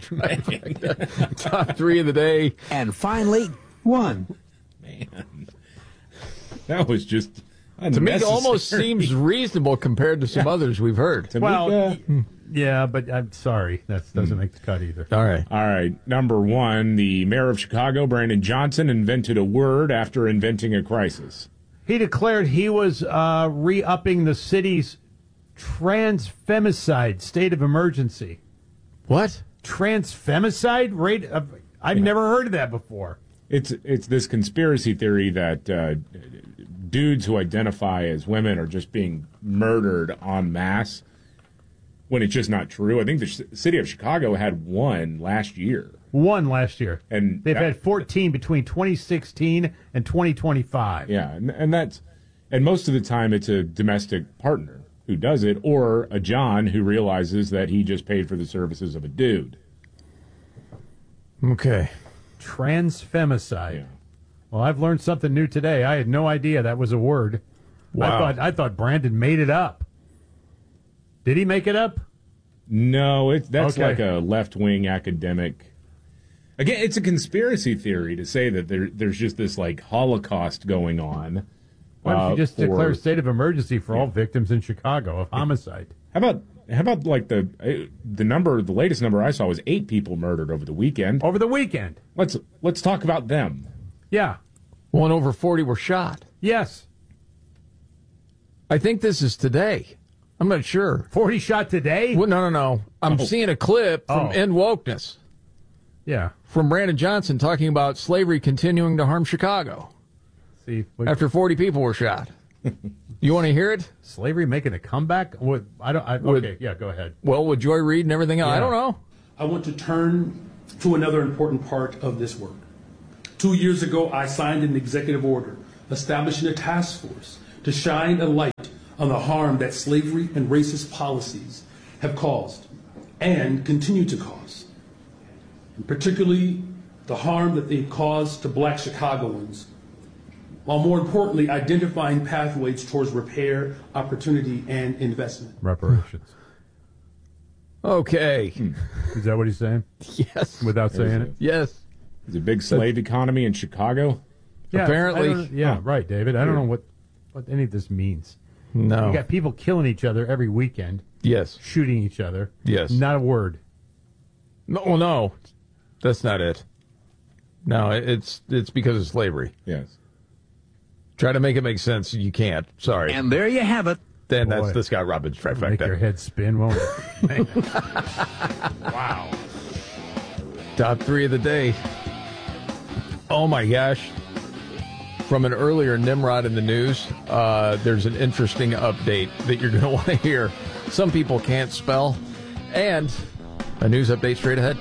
[SPEAKER 2] top three of the day.
[SPEAKER 10] And finally, one.
[SPEAKER 3] Man. That was just
[SPEAKER 2] Tamika almost seems reasonable compared to some yeah. others we've heard.
[SPEAKER 3] Tamika.
[SPEAKER 1] Well, yeah, but I'm sorry. That doesn't mm. make the cut either.
[SPEAKER 2] All right.
[SPEAKER 3] All right. Number one, the mayor of Chicago, Brandon Johnson, invented a word after inventing a crisis.
[SPEAKER 1] He declared he was uh, re-upping the city's transfemicide state of emergency.
[SPEAKER 2] What?
[SPEAKER 1] Transfemicide rate? Of, I've yeah. never heard of that before.
[SPEAKER 3] It's it's this conspiracy theory that uh, dudes who identify as women are just being murdered en masse when it's just not true. I think the sh- city of Chicago had one last year.
[SPEAKER 1] One last year.
[SPEAKER 3] And
[SPEAKER 1] they've
[SPEAKER 3] that,
[SPEAKER 1] had fourteen between twenty sixteen and twenty twenty-five.
[SPEAKER 3] Yeah, and, and that's and most of the time it's a domestic partner who does it, or a John who realizes that he just paid for the services of a dude.
[SPEAKER 2] Okay.
[SPEAKER 1] Transfemicide.
[SPEAKER 3] Yeah.
[SPEAKER 1] Well, I've learned something new today. I had no idea that was a word.
[SPEAKER 2] Wow.
[SPEAKER 1] I thought I thought Brandon made it up. Did he make it up?
[SPEAKER 3] No, it's that's
[SPEAKER 1] okay.
[SPEAKER 3] like a left-wing academic. Again, it's a conspiracy theory to say that there there's just this like Holocaust going on.
[SPEAKER 1] Why don't you
[SPEAKER 3] uh,
[SPEAKER 1] just
[SPEAKER 3] for,
[SPEAKER 1] declare a state of emergency for yeah. all victims in Chicago of homicide?
[SPEAKER 3] How about how about like the uh, the number the latest number I saw was eight people murdered over the weekend.
[SPEAKER 1] Over the weekend.
[SPEAKER 3] Let's let's talk about them.
[SPEAKER 1] Yeah.
[SPEAKER 2] One over forty were shot.
[SPEAKER 1] Yes.
[SPEAKER 2] I think this is today. I'm not sure.
[SPEAKER 1] forty shot today?
[SPEAKER 2] Well, no, no, no. I'm
[SPEAKER 1] Oh.
[SPEAKER 2] seeing a clip from
[SPEAKER 1] Oh.
[SPEAKER 2] End Wokeness.
[SPEAKER 1] Yeah.
[SPEAKER 2] From Brandon Johnson talking about slavery continuing to harm Chicago.
[SPEAKER 1] See, what,
[SPEAKER 2] After forty people were shot. You want to hear it?
[SPEAKER 1] Slavery making a comeback? What? I don't. I,
[SPEAKER 2] With-
[SPEAKER 1] okay, yeah, go ahead.
[SPEAKER 2] Well, with Joy Reid and everything else, I
[SPEAKER 1] Yeah.
[SPEAKER 2] don't know.
[SPEAKER 11] I want to turn to another important part of this work. Two years ago, I signed an executive order establishing a task force to shine a light on the harm that slavery and racist policies have caused and continue to cause, and particularly the harm that they've caused to black Chicagoans, while more importantly identifying pathways towards repair, opportunity, and investment.
[SPEAKER 1] Reparations.
[SPEAKER 2] Okay.
[SPEAKER 1] Is that what he's saying?
[SPEAKER 2] Yes.
[SPEAKER 1] Without saying it?
[SPEAKER 2] Yes.
[SPEAKER 3] There's a big slave economy in Chicago.
[SPEAKER 1] Yeah,
[SPEAKER 2] Apparently.
[SPEAKER 1] I don't- yeah, right, David. I don't know what, what any of this means.
[SPEAKER 2] No.
[SPEAKER 1] You got people killing each other every weekend.
[SPEAKER 2] Yes.
[SPEAKER 1] Shooting each other.
[SPEAKER 2] Yes.
[SPEAKER 1] Not a word.
[SPEAKER 2] No, well, no. That's not it. No, it's it's because of slavery.
[SPEAKER 3] Yes.
[SPEAKER 2] Try to make it make sense. You can't. Sorry.
[SPEAKER 10] And there you have it.
[SPEAKER 2] Then
[SPEAKER 1] Boy.
[SPEAKER 2] that's the Scott Robbins trifecta.
[SPEAKER 1] Make your head spin, won't it? Wow.
[SPEAKER 2] Top three of the day. Oh my gosh. From an earlier Nimrod in the news, uh, there's an interesting update that you're going to want to hear. Some people can't spell. And a news update straight ahead.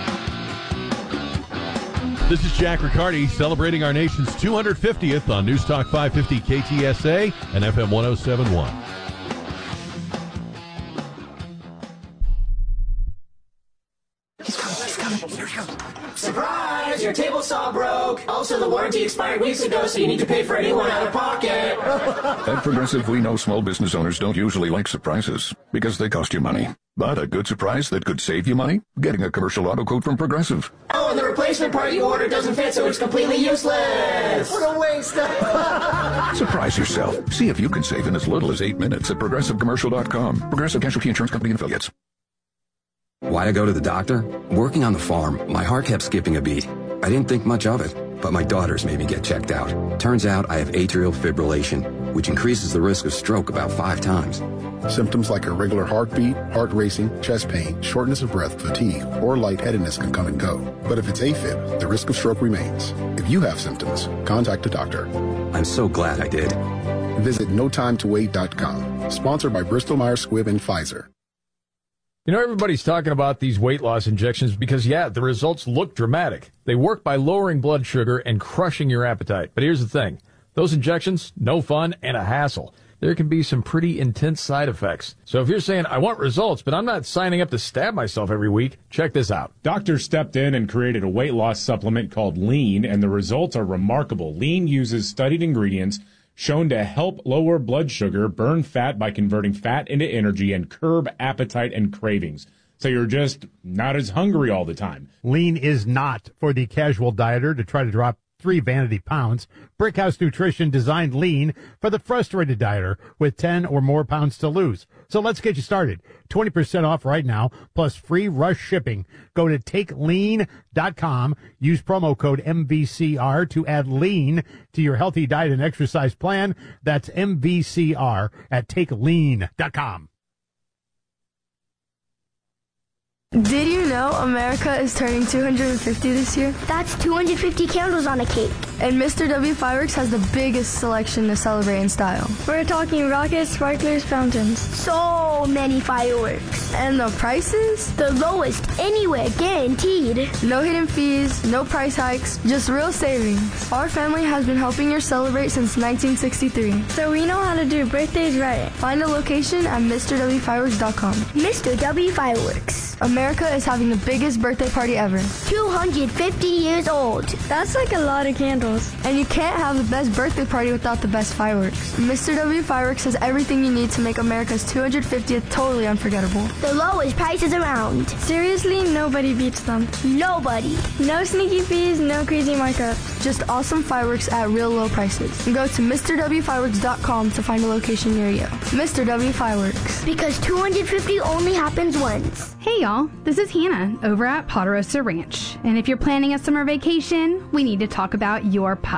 [SPEAKER 12] This is Jack Riccardi celebrating our nation's two hundred fiftieth on News Talk five fifty K T S A and F M one oh seven point one.
[SPEAKER 9] Surprise! Your table saw broke. Also, the warranty expired weeks ago, so you need to pay for a new one out of pocket.
[SPEAKER 13] At Progressive, we know small business owners don't usually like surprises because they cost you money. But a good surprise that could save you money? Getting a commercial auto quote from Progressive.
[SPEAKER 9] Oh, and the replacement part you ordered doesn't fit, so it's completely useless. What a waste.
[SPEAKER 13] Surprise yourself. See if you can save in as little as eight minutes at progressive commercial dot com. Progressive Casualty Insurance Company and Affiliates.
[SPEAKER 14] Why'd I go to the doctor? Working on the farm, my heart kept skipping a beat. I didn't think much of it, but my daughters made me get checked out. Turns out I have atrial fibrillation, which increases the risk of stroke about five times.
[SPEAKER 15] Symptoms like irregular heartbeat, heart racing, chest pain, shortness of breath, fatigue, or lightheadedness can come and go. But if it's AFib, the risk of stroke remains. If you have symptoms, contact a doctor.
[SPEAKER 14] I'm so glad I did.
[SPEAKER 15] Visit no time to wait dot com. Sponsored by Bristol Myers Squibb and Pfizer.
[SPEAKER 2] You know, everybody's talking about these weight loss injections because, yeah, the results look dramatic. They work by lowering blood sugar and crushing your appetite. But here's the thing. Those injections, no fun and a hassle. There can be some pretty intense side effects. So if you're saying, I want results, but I'm not signing up to stab myself every week, check this out.
[SPEAKER 3] Doctors stepped in and created a weight loss supplement called Lean, and the results are remarkable. Lean uses studied ingredients shown to help lower blood sugar, burn fat by converting fat into energy, and curb appetite and cravings. So you're just not as hungry all the time.
[SPEAKER 1] Lean is not for the casual dieter to try to drop three vanity pounds. Brickhouse Nutrition designed Lean for the frustrated dieter with ten or more pounds to lose. So let's get you started. twenty percent off right now, plus free rush shipping. Go to take lean dot com. Use promo code M V C R to add Lean to your healthy diet and exercise plan. That's M V C R at take lean dot com.
[SPEAKER 16] Did you know America is turning two hundred fifty this year?
[SPEAKER 21] That's two hundred fifty candles on a cake.
[SPEAKER 16] And Mister W Fireworks has the biggest selection to celebrate in style.
[SPEAKER 21] We're talking rockets, sparklers, fountains. So many fireworks.
[SPEAKER 16] And the prices?
[SPEAKER 21] The lowest anywhere, guaranteed.
[SPEAKER 16] No hidden fees, no price hikes, just real savings. Our family has been helping you celebrate since nineteen sixty-three.
[SPEAKER 21] So we know how to do birthdays right.
[SPEAKER 16] Find a location at Mr W Fireworks dot com.
[SPEAKER 21] Mister W Fireworks.
[SPEAKER 16] America is having the biggest birthday party ever.
[SPEAKER 21] two hundred fifty years old.
[SPEAKER 16] That's like a lot of candles. And you can't have the best birthday party without the best fireworks. Mister W Fireworks has everything you need to make America's two hundred fiftieth totally unforgettable.
[SPEAKER 21] The lowest prices around.
[SPEAKER 16] Seriously, nobody beats them.
[SPEAKER 21] Nobody.
[SPEAKER 16] No sneaky fees, no crazy markups. Just awesome fireworks at real low prices. And go to Mr W Fireworks dot com to find a location near you. Mister W Fireworks.
[SPEAKER 21] Because two hundred fifty only happens once.
[SPEAKER 17] Hey y'all, this is Hannah over at Ponderosa Ranch. And if you're planning a summer vacation, we need to talk about your pup.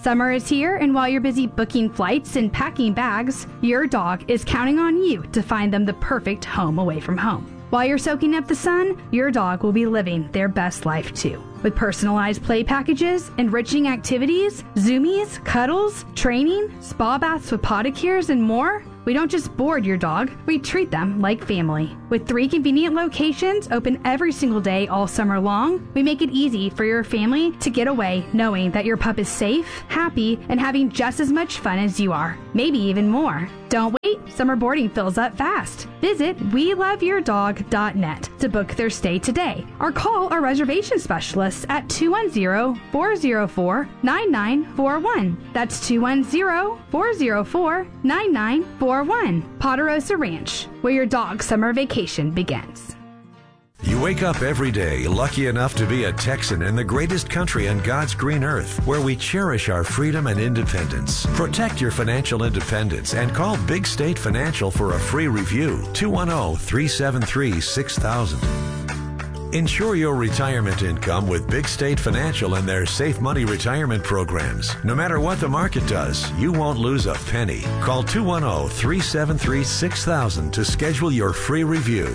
[SPEAKER 17] Summer is here, and while you're busy booking flights and packing bags, your dog is counting on you to find them the perfect home away from home. While you're soaking up the sun, your dog will be living their best life too. With personalized play packages, enriching activities, zoomies, cuddles, training, spa baths with podicures, and more, we don't just board your dog, we treat them like family. With three convenient locations open every single day all summer long, we make it easy for your family to get away knowing that your pup is safe, happy, and having just as much fun as you are, maybe even more. Don't wait, summer boarding fills up fast. Visit we love your dog dot net to book their stay today, or call our reservation specialists at two one zero, four zero four, nine nine four one. That's two one zero, four zero four, nine nine four one. Poderosa Ranch, where your dog's summer vacation begins.
[SPEAKER 18] You wake up every day lucky enough to be a Texan in the greatest country on God's green earth, where we cherish our freedom and independence. Protect your financial independence and call Big State Financial for a free review. two one zero, three seven three, six thousand. Ensure your retirement income with Big State Financial and their Safe Money retirement programs. No matter what the market does, you won't lose a penny. Call two one zero, three seven three, six thousand to schedule your free review.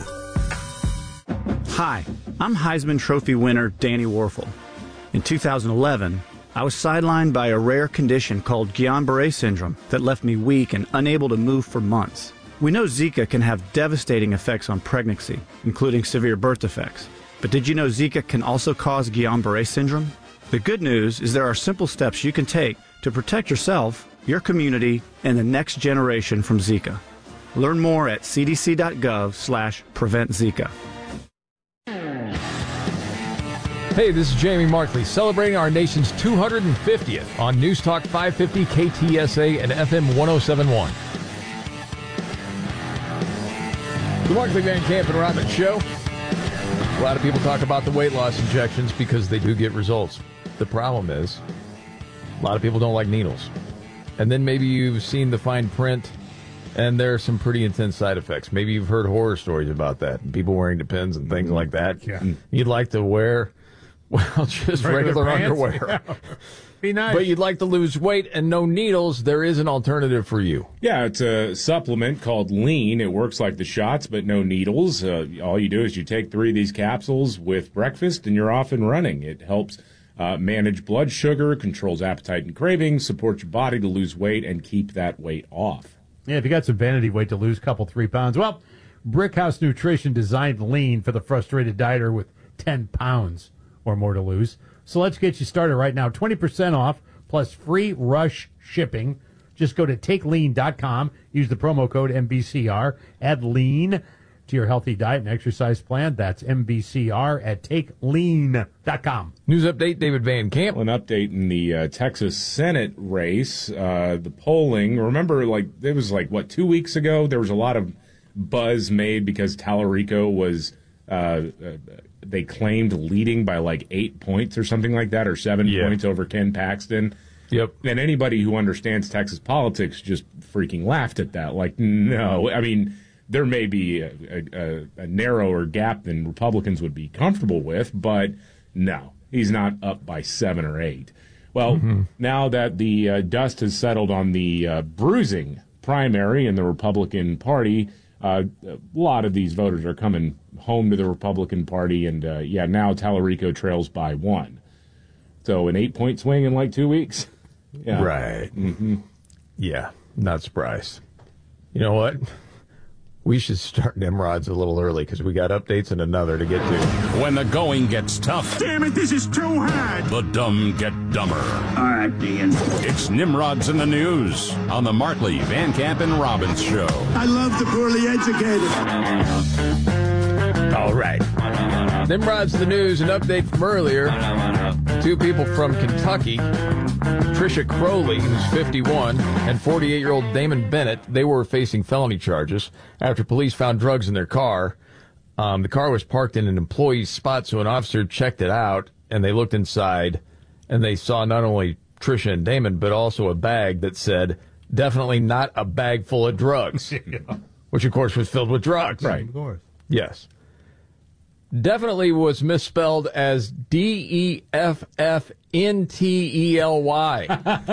[SPEAKER 19] Hi, I'm Heisman Trophy winner Danny Warfel. In two thousand eleven, I was sidelined by a rare condition called Guillain-Barré syndrome that left me weak and unable to move for months. We know Zika can have devastating effects on pregnancy, including severe birth defects. But did you know Zika can also cause Guillain-Barré syndrome? The good news is there are simple steps you can take to protect yourself, your community, and the next generation from Zika. Learn more at c d c dot gov slash prevent Zika.
[SPEAKER 2] Hey, this is Jamie Markley, celebrating our nation's two hundred fiftieth on News Talk five fifty K T S A and F M one oh seven point one. The Markley Van Camp and Robbins Show. A lot of people talk about the weight loss injections because they do get results. The problem is, a lot of people don't like needles. And then maybe you've seen the fine print, and there are some pretty intense side effects. Maybe you've heard horror stories about that, people wearing Depends and things like that.
[SPEAKER 1] Yeah.
[SPEAKER 2] You'd like to wear, well, just regular,
[SPEAKER 1] Regular pants?
[SPEAKER 2] underwear.
[SPEAKER 1] Yeah. Be nice.
[SPEAKER 2] But you'd like to lose weight and no needles. There is an alternative for you.
[SPEAKER 3] Yeah, it's a supplement called Lean. It works like the shots, but no needles. Uh, all you do is you take three of these capsules with breakfast, and you're off and running. It helps uh, manage blood sugar, controls appetite and cravings, supports your body to lose weight, and keep that weight off.
[SPEAKER 1] Yeah, if you got some vanity weight to lose, couple, three pounds, well, Brickhouse Nutrition designed Lean for the frustrated dieter with ten pounds or more to lose. So let's get you started right now. twenty percent off plus free rush shipping. Just go to take lean dot com. Use the promo code M B C R. Add lean to your healthy diet and exercise plan. That's M B C R at take lean dot com.
[SPEAKER 2] News update, David Van Camp.
[SPEAKER 3] An update in the uh, Texas Senate race. Uh, the polling, remember, like it was like, what, two weeks ago? There was a lot of buzz made because Tallarico was... Uh, uh, they claimed leading by like eight points or something like that, or seven
[SPEAKER 2] yeah.
[SPEAKER 3] points over Ken Paxton.
[SPEAKER 2] Yep.
[SPEAKER 3] And anybody who understands Texas politics just freaking laughed at that. Like, no, I mean, there may be a, a, a narrower gap than Republicans would be comfortable with, but no, he's not up by seven or eight. Well, mm-hmm. now that the uh, dust has settled on the uh, bruising primary in the Republican Party, uh, a lot of these voters are coming home to the Republican Party, and uh, yeah, now Tallarico trails by one. So an eight-point swing in like two weeks? Yeah.
[SPEAKER 2] Right.
[SPEAKER 3] Mm-hmm.
[SPEAKER 2] Yeah, not surprised. You know what? We should start Nimrods a little early because we got updates and another to get to.
[SPEAKER 7] When the going gets tough.
[SPEAKER 20] Damn it, this is too hard.
[SPEAKER 7] The dumb get dumber.
[SPEAKER 20] All right, Dean.
[SPEAKER 7] It's Nimrods in the News on the Markley, Van Camp, and Robbins Show.
[SPEAKER 20] I love the poorly educated.
[SPEAKER 2] All right. Nimrod's the news, an update from earlier. Two people from Kentucky, Tricia Crowley, who's fifty-one, and forty-eight-year-old Damon Bennett, they were facing felony charges after police found drugs in their car. Um, the car was parked in an employee's spot, so an officer checked it out, and they looked inside, and they saw not only Tricia and Damon, but also a bag that said, definitely not a bag full of drugs, yeah. which, of course, was filled with drugs.
[SPEAKER 3] Right.
[SPEAKER 1] Of course.
[SPEAKER 2] Yes. definitely was misspelled as D E F F N T E L Y.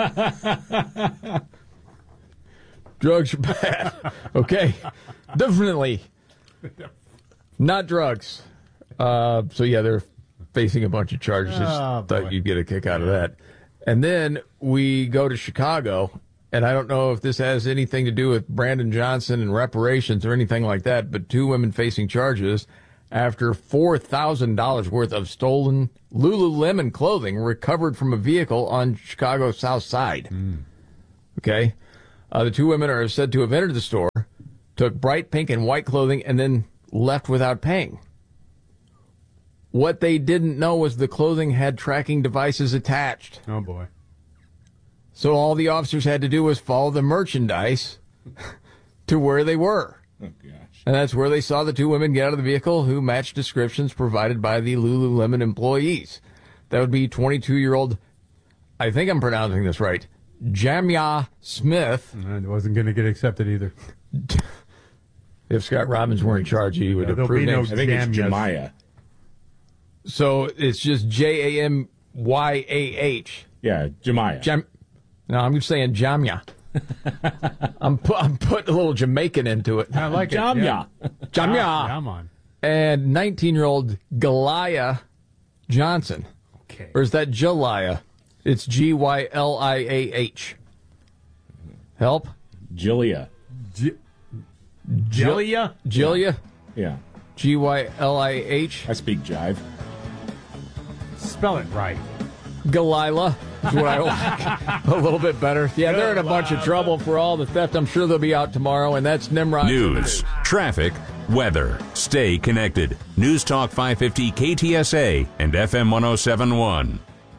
[SPEAKER 2] Drugs are bad. Okay. Definitely not drugs. Uh, so, yeah, they're facing a bunch of charges.
[SPEAKER 1] Oh,
[SPEAKER 2] Thought you'd get a kick out of that. And then we go to Chicago, and I don't know if this has anything to do with Brandon Johnson and reparations or anything like that, but two women facing charges after four thousand dollars worth of stolen Lululemon clothing recovered from a vehicle on Chicago's South Side.
[SPEAKER 1] Mm.
[SPEAKER 2] Okay? Uh, the two women are said to have entered the store, took bright pink and white clothing, and then left without paying. What they didn't know was the clothing had tracking devices attached.
[SPEAKER 1] Oh, boy.
[SPEAKER 2] So all the officers had to do was follow the merchandise to where they were.
[SPEAKER 3] Oh, gosh.
[SPEAKER 2] And that's where they saw the two women get out of the vehicle who matched descriptions provided by the Lululemon employees. That would be twenty-two-year-old, I think I'm pronouncing this right, Jamia Smith.
[SPEAKER 1] It wasn't going to get accepted either.
[SPEAKER 2] If Scott Robbins were in charge, he would
[SPEAKER 1] Yeah, there'll
[SPEAKER 2] approve
[SPEAKER 1] be no
[SPEAKER 2] names.
[SPEAKER 3] I think it's
[SPEAKER 1] Jamias.
[SPEAKER 3] Jemiah.
[SPEAKER 2] So it's just J A M Y A H.
[SPEAKER 3] Yeah, Jemiah.
[SPEAKER 2] Jam- no, I'm just saying Jamia. I'm, pu- I'm putting a little Jamaican into it.
[SPEAKER 1] I like it.
[SPEAKER 3] Jamia.
[SPEAKER 1] Yeah.
[SPEAKER 2] Jamia.
[SPEAKER 1] Come on.
[SPEAKER 2] And nineteen-year-old Galia Johnson.
[SPEAKER 1] Okay.
[SPEAKER 2] Or is that Jalaya? It's G Y L I A H. Help?
[SPEAKER 3] Gilia.
[SPEAKER 1] G- Gilia?
[SPEAKER 2] Gilia?
[SPEAKER 3] Yeah.
[SPEAKER 2] G Y L I H.
[SPEAKER 3] I speak jive.
[SPEAKER 1] Spell it right.
[SPEAKER 2] Galila is what I like. A little bit better. Yeah, they're in a bunch of trouble for all the theft. I'm sure they'll be out tomorrow, and that's Nimrod.
[SPEAKER 7] News, traffic, weather. Stay connected. News Talk five fifty K T S A and F M one oh seven point one.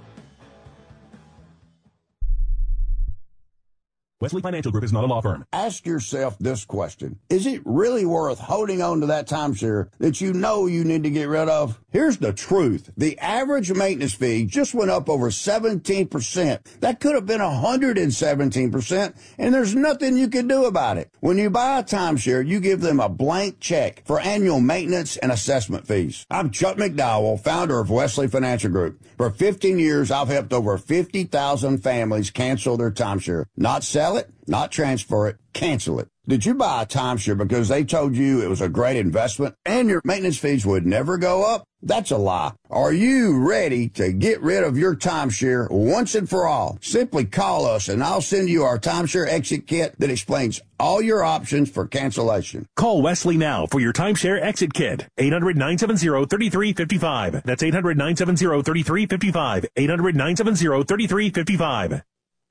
[SPEAKER 8] Wesley Financial Group is not a law firm.
[SPEAKER 5] Ask yourself this question. Is it really worth holding on to that timeshare that you know you need to get rid of? Here's the truth. The average maintenance fee just went up over seventeen percent. That could have been one hundred seventeen percent, and there's nothing you can do about it. When you buy a timeshare, you give them a blank check for annual maintenance and assessment fees. I'm Chuck McDowell, founder of Wesley Financial Group. For fifteen years, I've helped over fifty thousand families cancel their timeshare. Not sell it, not transfer it, cancel it. Did you buy a timeshare because they told you it was a great investment and your maintenance fees would never go up? That's a lie. Are you ready to get rid of your timeshare once and for all? Simply call us and I'll send you our timeshare exit kit that explains all your options for cancellation.
[SPEAKER 8] Call Wesley now for your timeshare exit kit. eight hundred nine seven zero three three five five. That's eight hundred nine seven zero three three five five. eight hundred nine seven zero three three five five.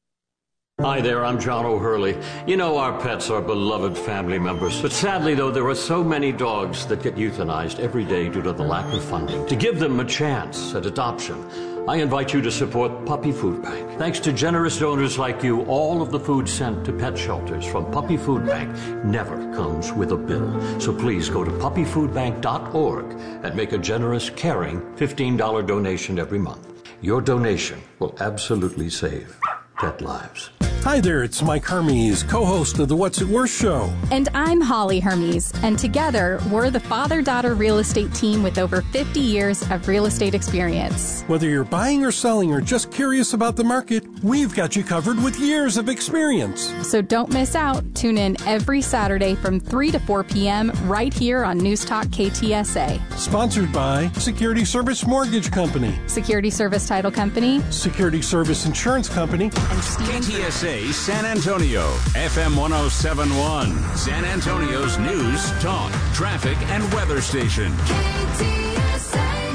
[SPEAKER 22] Hi there, I'm John O'Hurley. You know our pets are beloved family members, but sadly though there are so many dogs that get euthanized every day due to the lack of funding. To give them a chance at adoption, I invite you to support Puppy Food Bank. Thanks to generous donors like you, all of the food sent to pet shelters from Puppy Food Bank never comes with a bill. So please go to puppy food bank dot org and make a generous, caring fifteen dollars donation every month. Your donation will absolutely save pet lives.
[SPEAKER 23] Hi there, it's Mike Hermes, co-host of the What's It Worth show.
[SPEAKER 24] And I'm Holly Hermes, and together we're the father-daughter real estate team with over fifty years of real estate experience.
[SPEAKER 23] Whether you're buying or selling or just curious about the market, we've got you covered with years of experience.
[SPEAKER 24] So don't miss out. Tune in every Saturday from three to four p.m. right here on News Talk K T S A.
[SPEAKER 23] Sponsored by Security Service Mortgage Company,
[SPEAKER 24] Security Service Title Company,
[SPEAKER 23] Security Service Insurance Company,
[SPEAKER 24] and Stevens
[SPEAKER 7] K T S A San Antonio, F M one oh seven point one, San Antonio's news, talk, traffic, and weather station.
[SPEAKER 25] K T S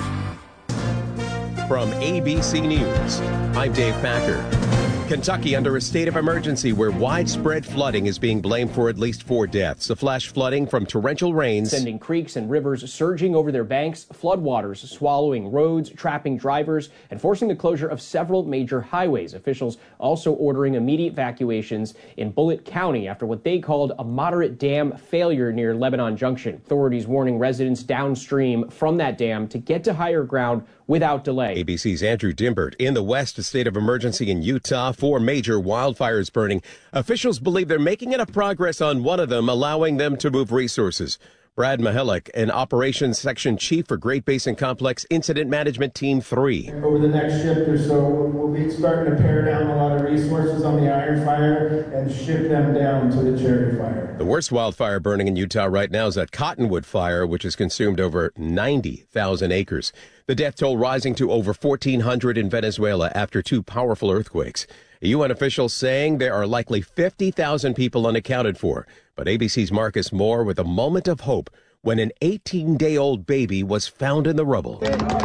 [SPEAKER 25] A. From A B C News, I'm Dave Packer. Kentucky under a state of emergency where widespread flooding is being blamed for at least four deaths. The flash flooding from torrential rains,
[SPEAKER 26] sending creeks and rivers surging over their banks, floodwaters swallowing roads, trapping drivers, and forcing the closure of several major highways. Officials also ordering immediate evacuations in Bullitt County after what they called a moderate dam failure near Lebanon Junction. Authorities warning residents downstream from that dam to get to higher ground without delay.
[SPEAKER 25] A B C's Andrew Dimbert. In the West, a state of emergency in Utah, four major wildfires burning. Officials believe they're making enough progress on one of them, allowing them to move resources. Brad Mahalik, an operations section chief for Great Basin Complex Incident Management Team three.
[SPEAKER 4] Over the next shift or so, we'll be starting to pare down a lot of resources on the Iron Fire and shift them down to the Cherry Fire.
[SPEAKER 25] The worst wildfire burning in Utah right now is that Cottonwood Fire, which has consumed over ninety thousand acres. The death toll rising to over fourteen hundred in Venezuela after two powerful earthquakes. A U N official saying there are likely fifty thousand people unaccounted for. But A B C's Marcus Moore with a moment of hope when an eighteen-day-old baby was found in the rubble.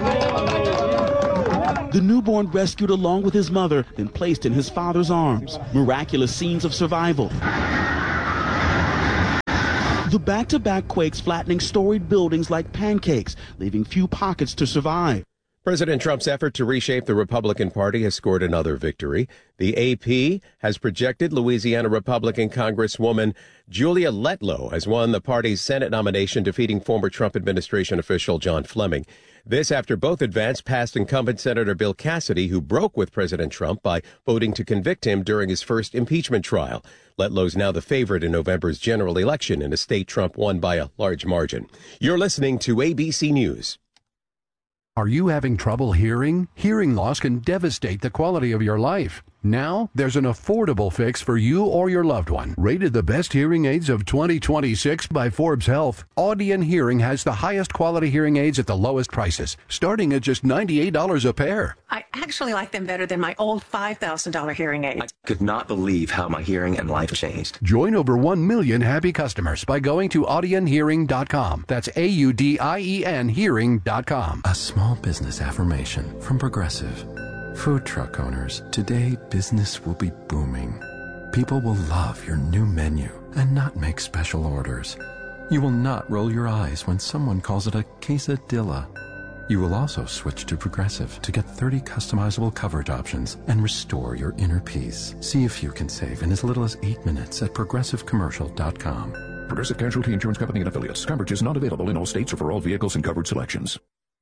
[SPEAKER 6] The newborn rescued along with his mother, then placed in his father's arms. Miraculous scenes of survival. The back-to-back quakes flattening storied buildings like pancakes, leaving few pockets to survive.
[SPEAKER 25] President Trump's effort to reshape the Republican Party has scored another victory. The A P has projected Louisiana Republican Congresswoman Julia Letlow has won the party's Senate nomination, defeating former Trump administration official John Fleming. This after both advanced past incumbent Senator Bill Cassidy, who broke with President Trump by voting to convict him during his first impeachment trial. Letlow's now the favorite in November's general election in a state Trump won by a large margin. You're listening to A B C News.
[SPEAKER 9] Are you having trouble hearing? Hearing loss can devastate the quality of your life. Now, there's an affordable fix for you or your loved one. Rated the best hearing aids of twenty twenty-six by Forbes Health, Audion Hearing has the highest quality hearing aids at the lowest prices, starting at just ninety-eight dollars a pair.
[SPEAKER 10] I actually like them better than my old five thousand dollars hearing aid.
[SPEAKER 11] I could not believe how my hearing and life changed.
[SPEAKER 9] Join over one million happy customers by going to audion hearing dot com. That's A U D I E N hearing dot com.
[SPEAKER 12] A small business affirmation from Progressive. Food truck owners, today business will be booming. People will love your new menu and not make special orders. You will not roll your eyes when someone calls it a quesadilla. You will also switch to Progressive to get thirty customizable coverage options and restore your inner peace. See if you can save in as little as eight minutes at progressive commercial dot com.
[SPEAKER 13] Progressive Casualty Insurance Company and Affiliates. Coverage is not available in all states or for all vehicles and covered selections.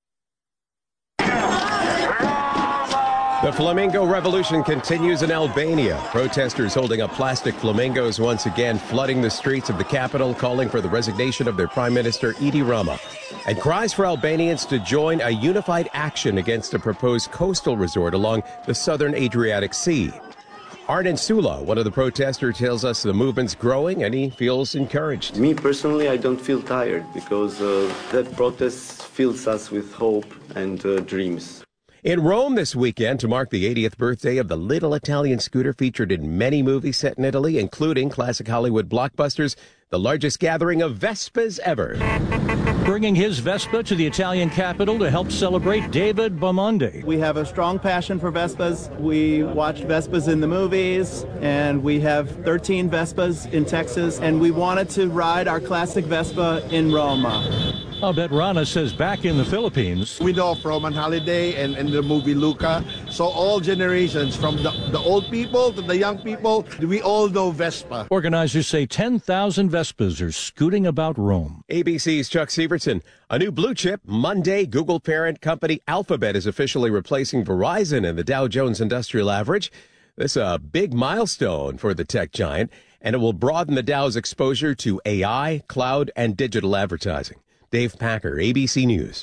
[SPEAKER 25] The Flamingo Revolution continues in Albania. Protesters holding up plastic flamingos once again flooding the streets of the capital, calling for the resignation of their Prime Minister Edi Rama. And cries for Albanians to join a unified action against a proposed coastal resort along the southern Adriatic Sea. Arden Sula, one of the protesters, tells us the movement's growing and he feels encouraged.
[SPEAKER 27] Me personally, I don't feel tired because uh, that protest fills us with hope and uh, dreams.
[SPEAKER 25] In Rome this weekend, to mark the eightieth birthday of the little Italian scooter featured in many movies set in Italy, including classic Hollywood blockbusters, the largest gathering of Vespas ever.
[SPEAKER 28] Bringing his Vespa to the Italian capital to help celebrate David Bamonde.
[SPEAKER 29] We have a strong passion for Vespas. We watched Vespas in the movies, and we have thirteen Vespas in Texas, and we wanted to ride our classic Vespa in Roma.
[SPEAKER 28] Abet Rana says back in the Philippines,
[SPEAKER 30] we know from an holiday and, and the movie Luca, so all generations, from the, the old people to the young people, we all know Vespa.
[SPEAKER 28] Organizers say ten thousand Vespas are scooting about Rome.
[SPEAKER 25] A B C's Chuck Severson. A new blue chip, Monday, Google parent company Alphabet is officially replacing Verizon in the Dow Jones Industrial Average. This is a big milestone for the tech giant, and it will broaden the Dow's exposure to A I, cloud, and digital advertising. Dave Packer, A B C News.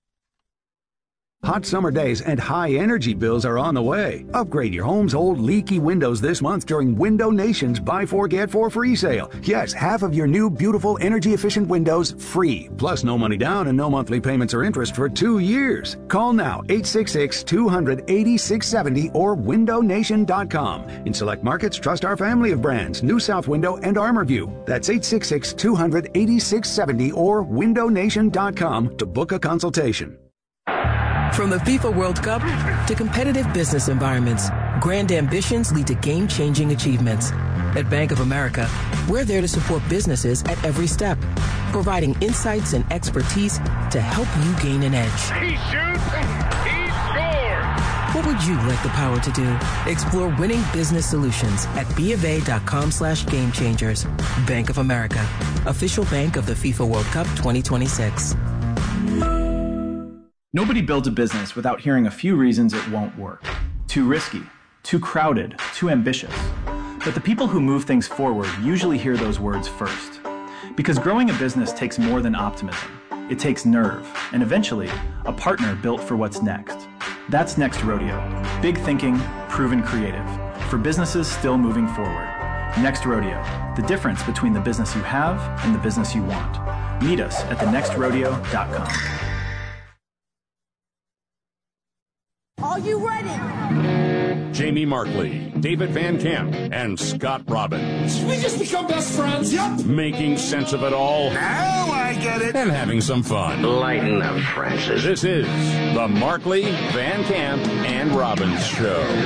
[SPEAKER 31] Hot summer days and high energy bills are on the way. Upgrade your home's old leaky windows this month during Window Nation's Buy Four Get Four free sale. Yes, half of your new beautiful energy efficient windows free. Plus no money down and no monthly payments or interest for two years. Call now eight six six, two hundred, eighty-six seventy or window nation dot com. In select markets, trust our family of brands, New South Window and ArmorView. That's eight six six, two hundred, eighty-six seventy or window nation dot com to book a consultation.
[SPEAKER 32] From the FIFA World Cup to competitive business environments, grand ambitions lead to game-changing achievements. At Bank of America, we're there to support businesses at every step, providing insights and expertise to help you gain an edge.
[SPEAKER 33] He shoots, he scores!
[SPEAKER 32] What would you like the power to do? Explore winning business solutions at BofA.com slash game changers. Bank of America, official bank of the FIFA World Cup twenty twenty-six.
[SPEAKER 34] Nobody builds a business without hearing a few reasons it won't work. Too risky, too crowded, too ambitious. But the people who move things forward usually hear those words first. Because growing a business takes more than optimism. It takes nerve, and eventually, a partner built for what's next. That's Next Rodeo. Big thinking, proven creative. For businesses still moving forward. Next Rodeo. The difference between the business you have and the business you want. Meet us at the next rodeo dot com.
[SPEAKER 1] Are you ready?
[SPEAKER 7] Jamie Markley, David Van Camp, and Scott Robbins.
[SPEAKER 1] We just become best friends, yep.
[SPEAKER 7] Making sense of it all.
[SPEAKER 1] Now I get it.
[SPEAKER 7] And having some fun.
[SPEAKER 11] Lighten up, Francis.
[SPEAKER 7] This is the Markley, Van Camp, and Robbins Show.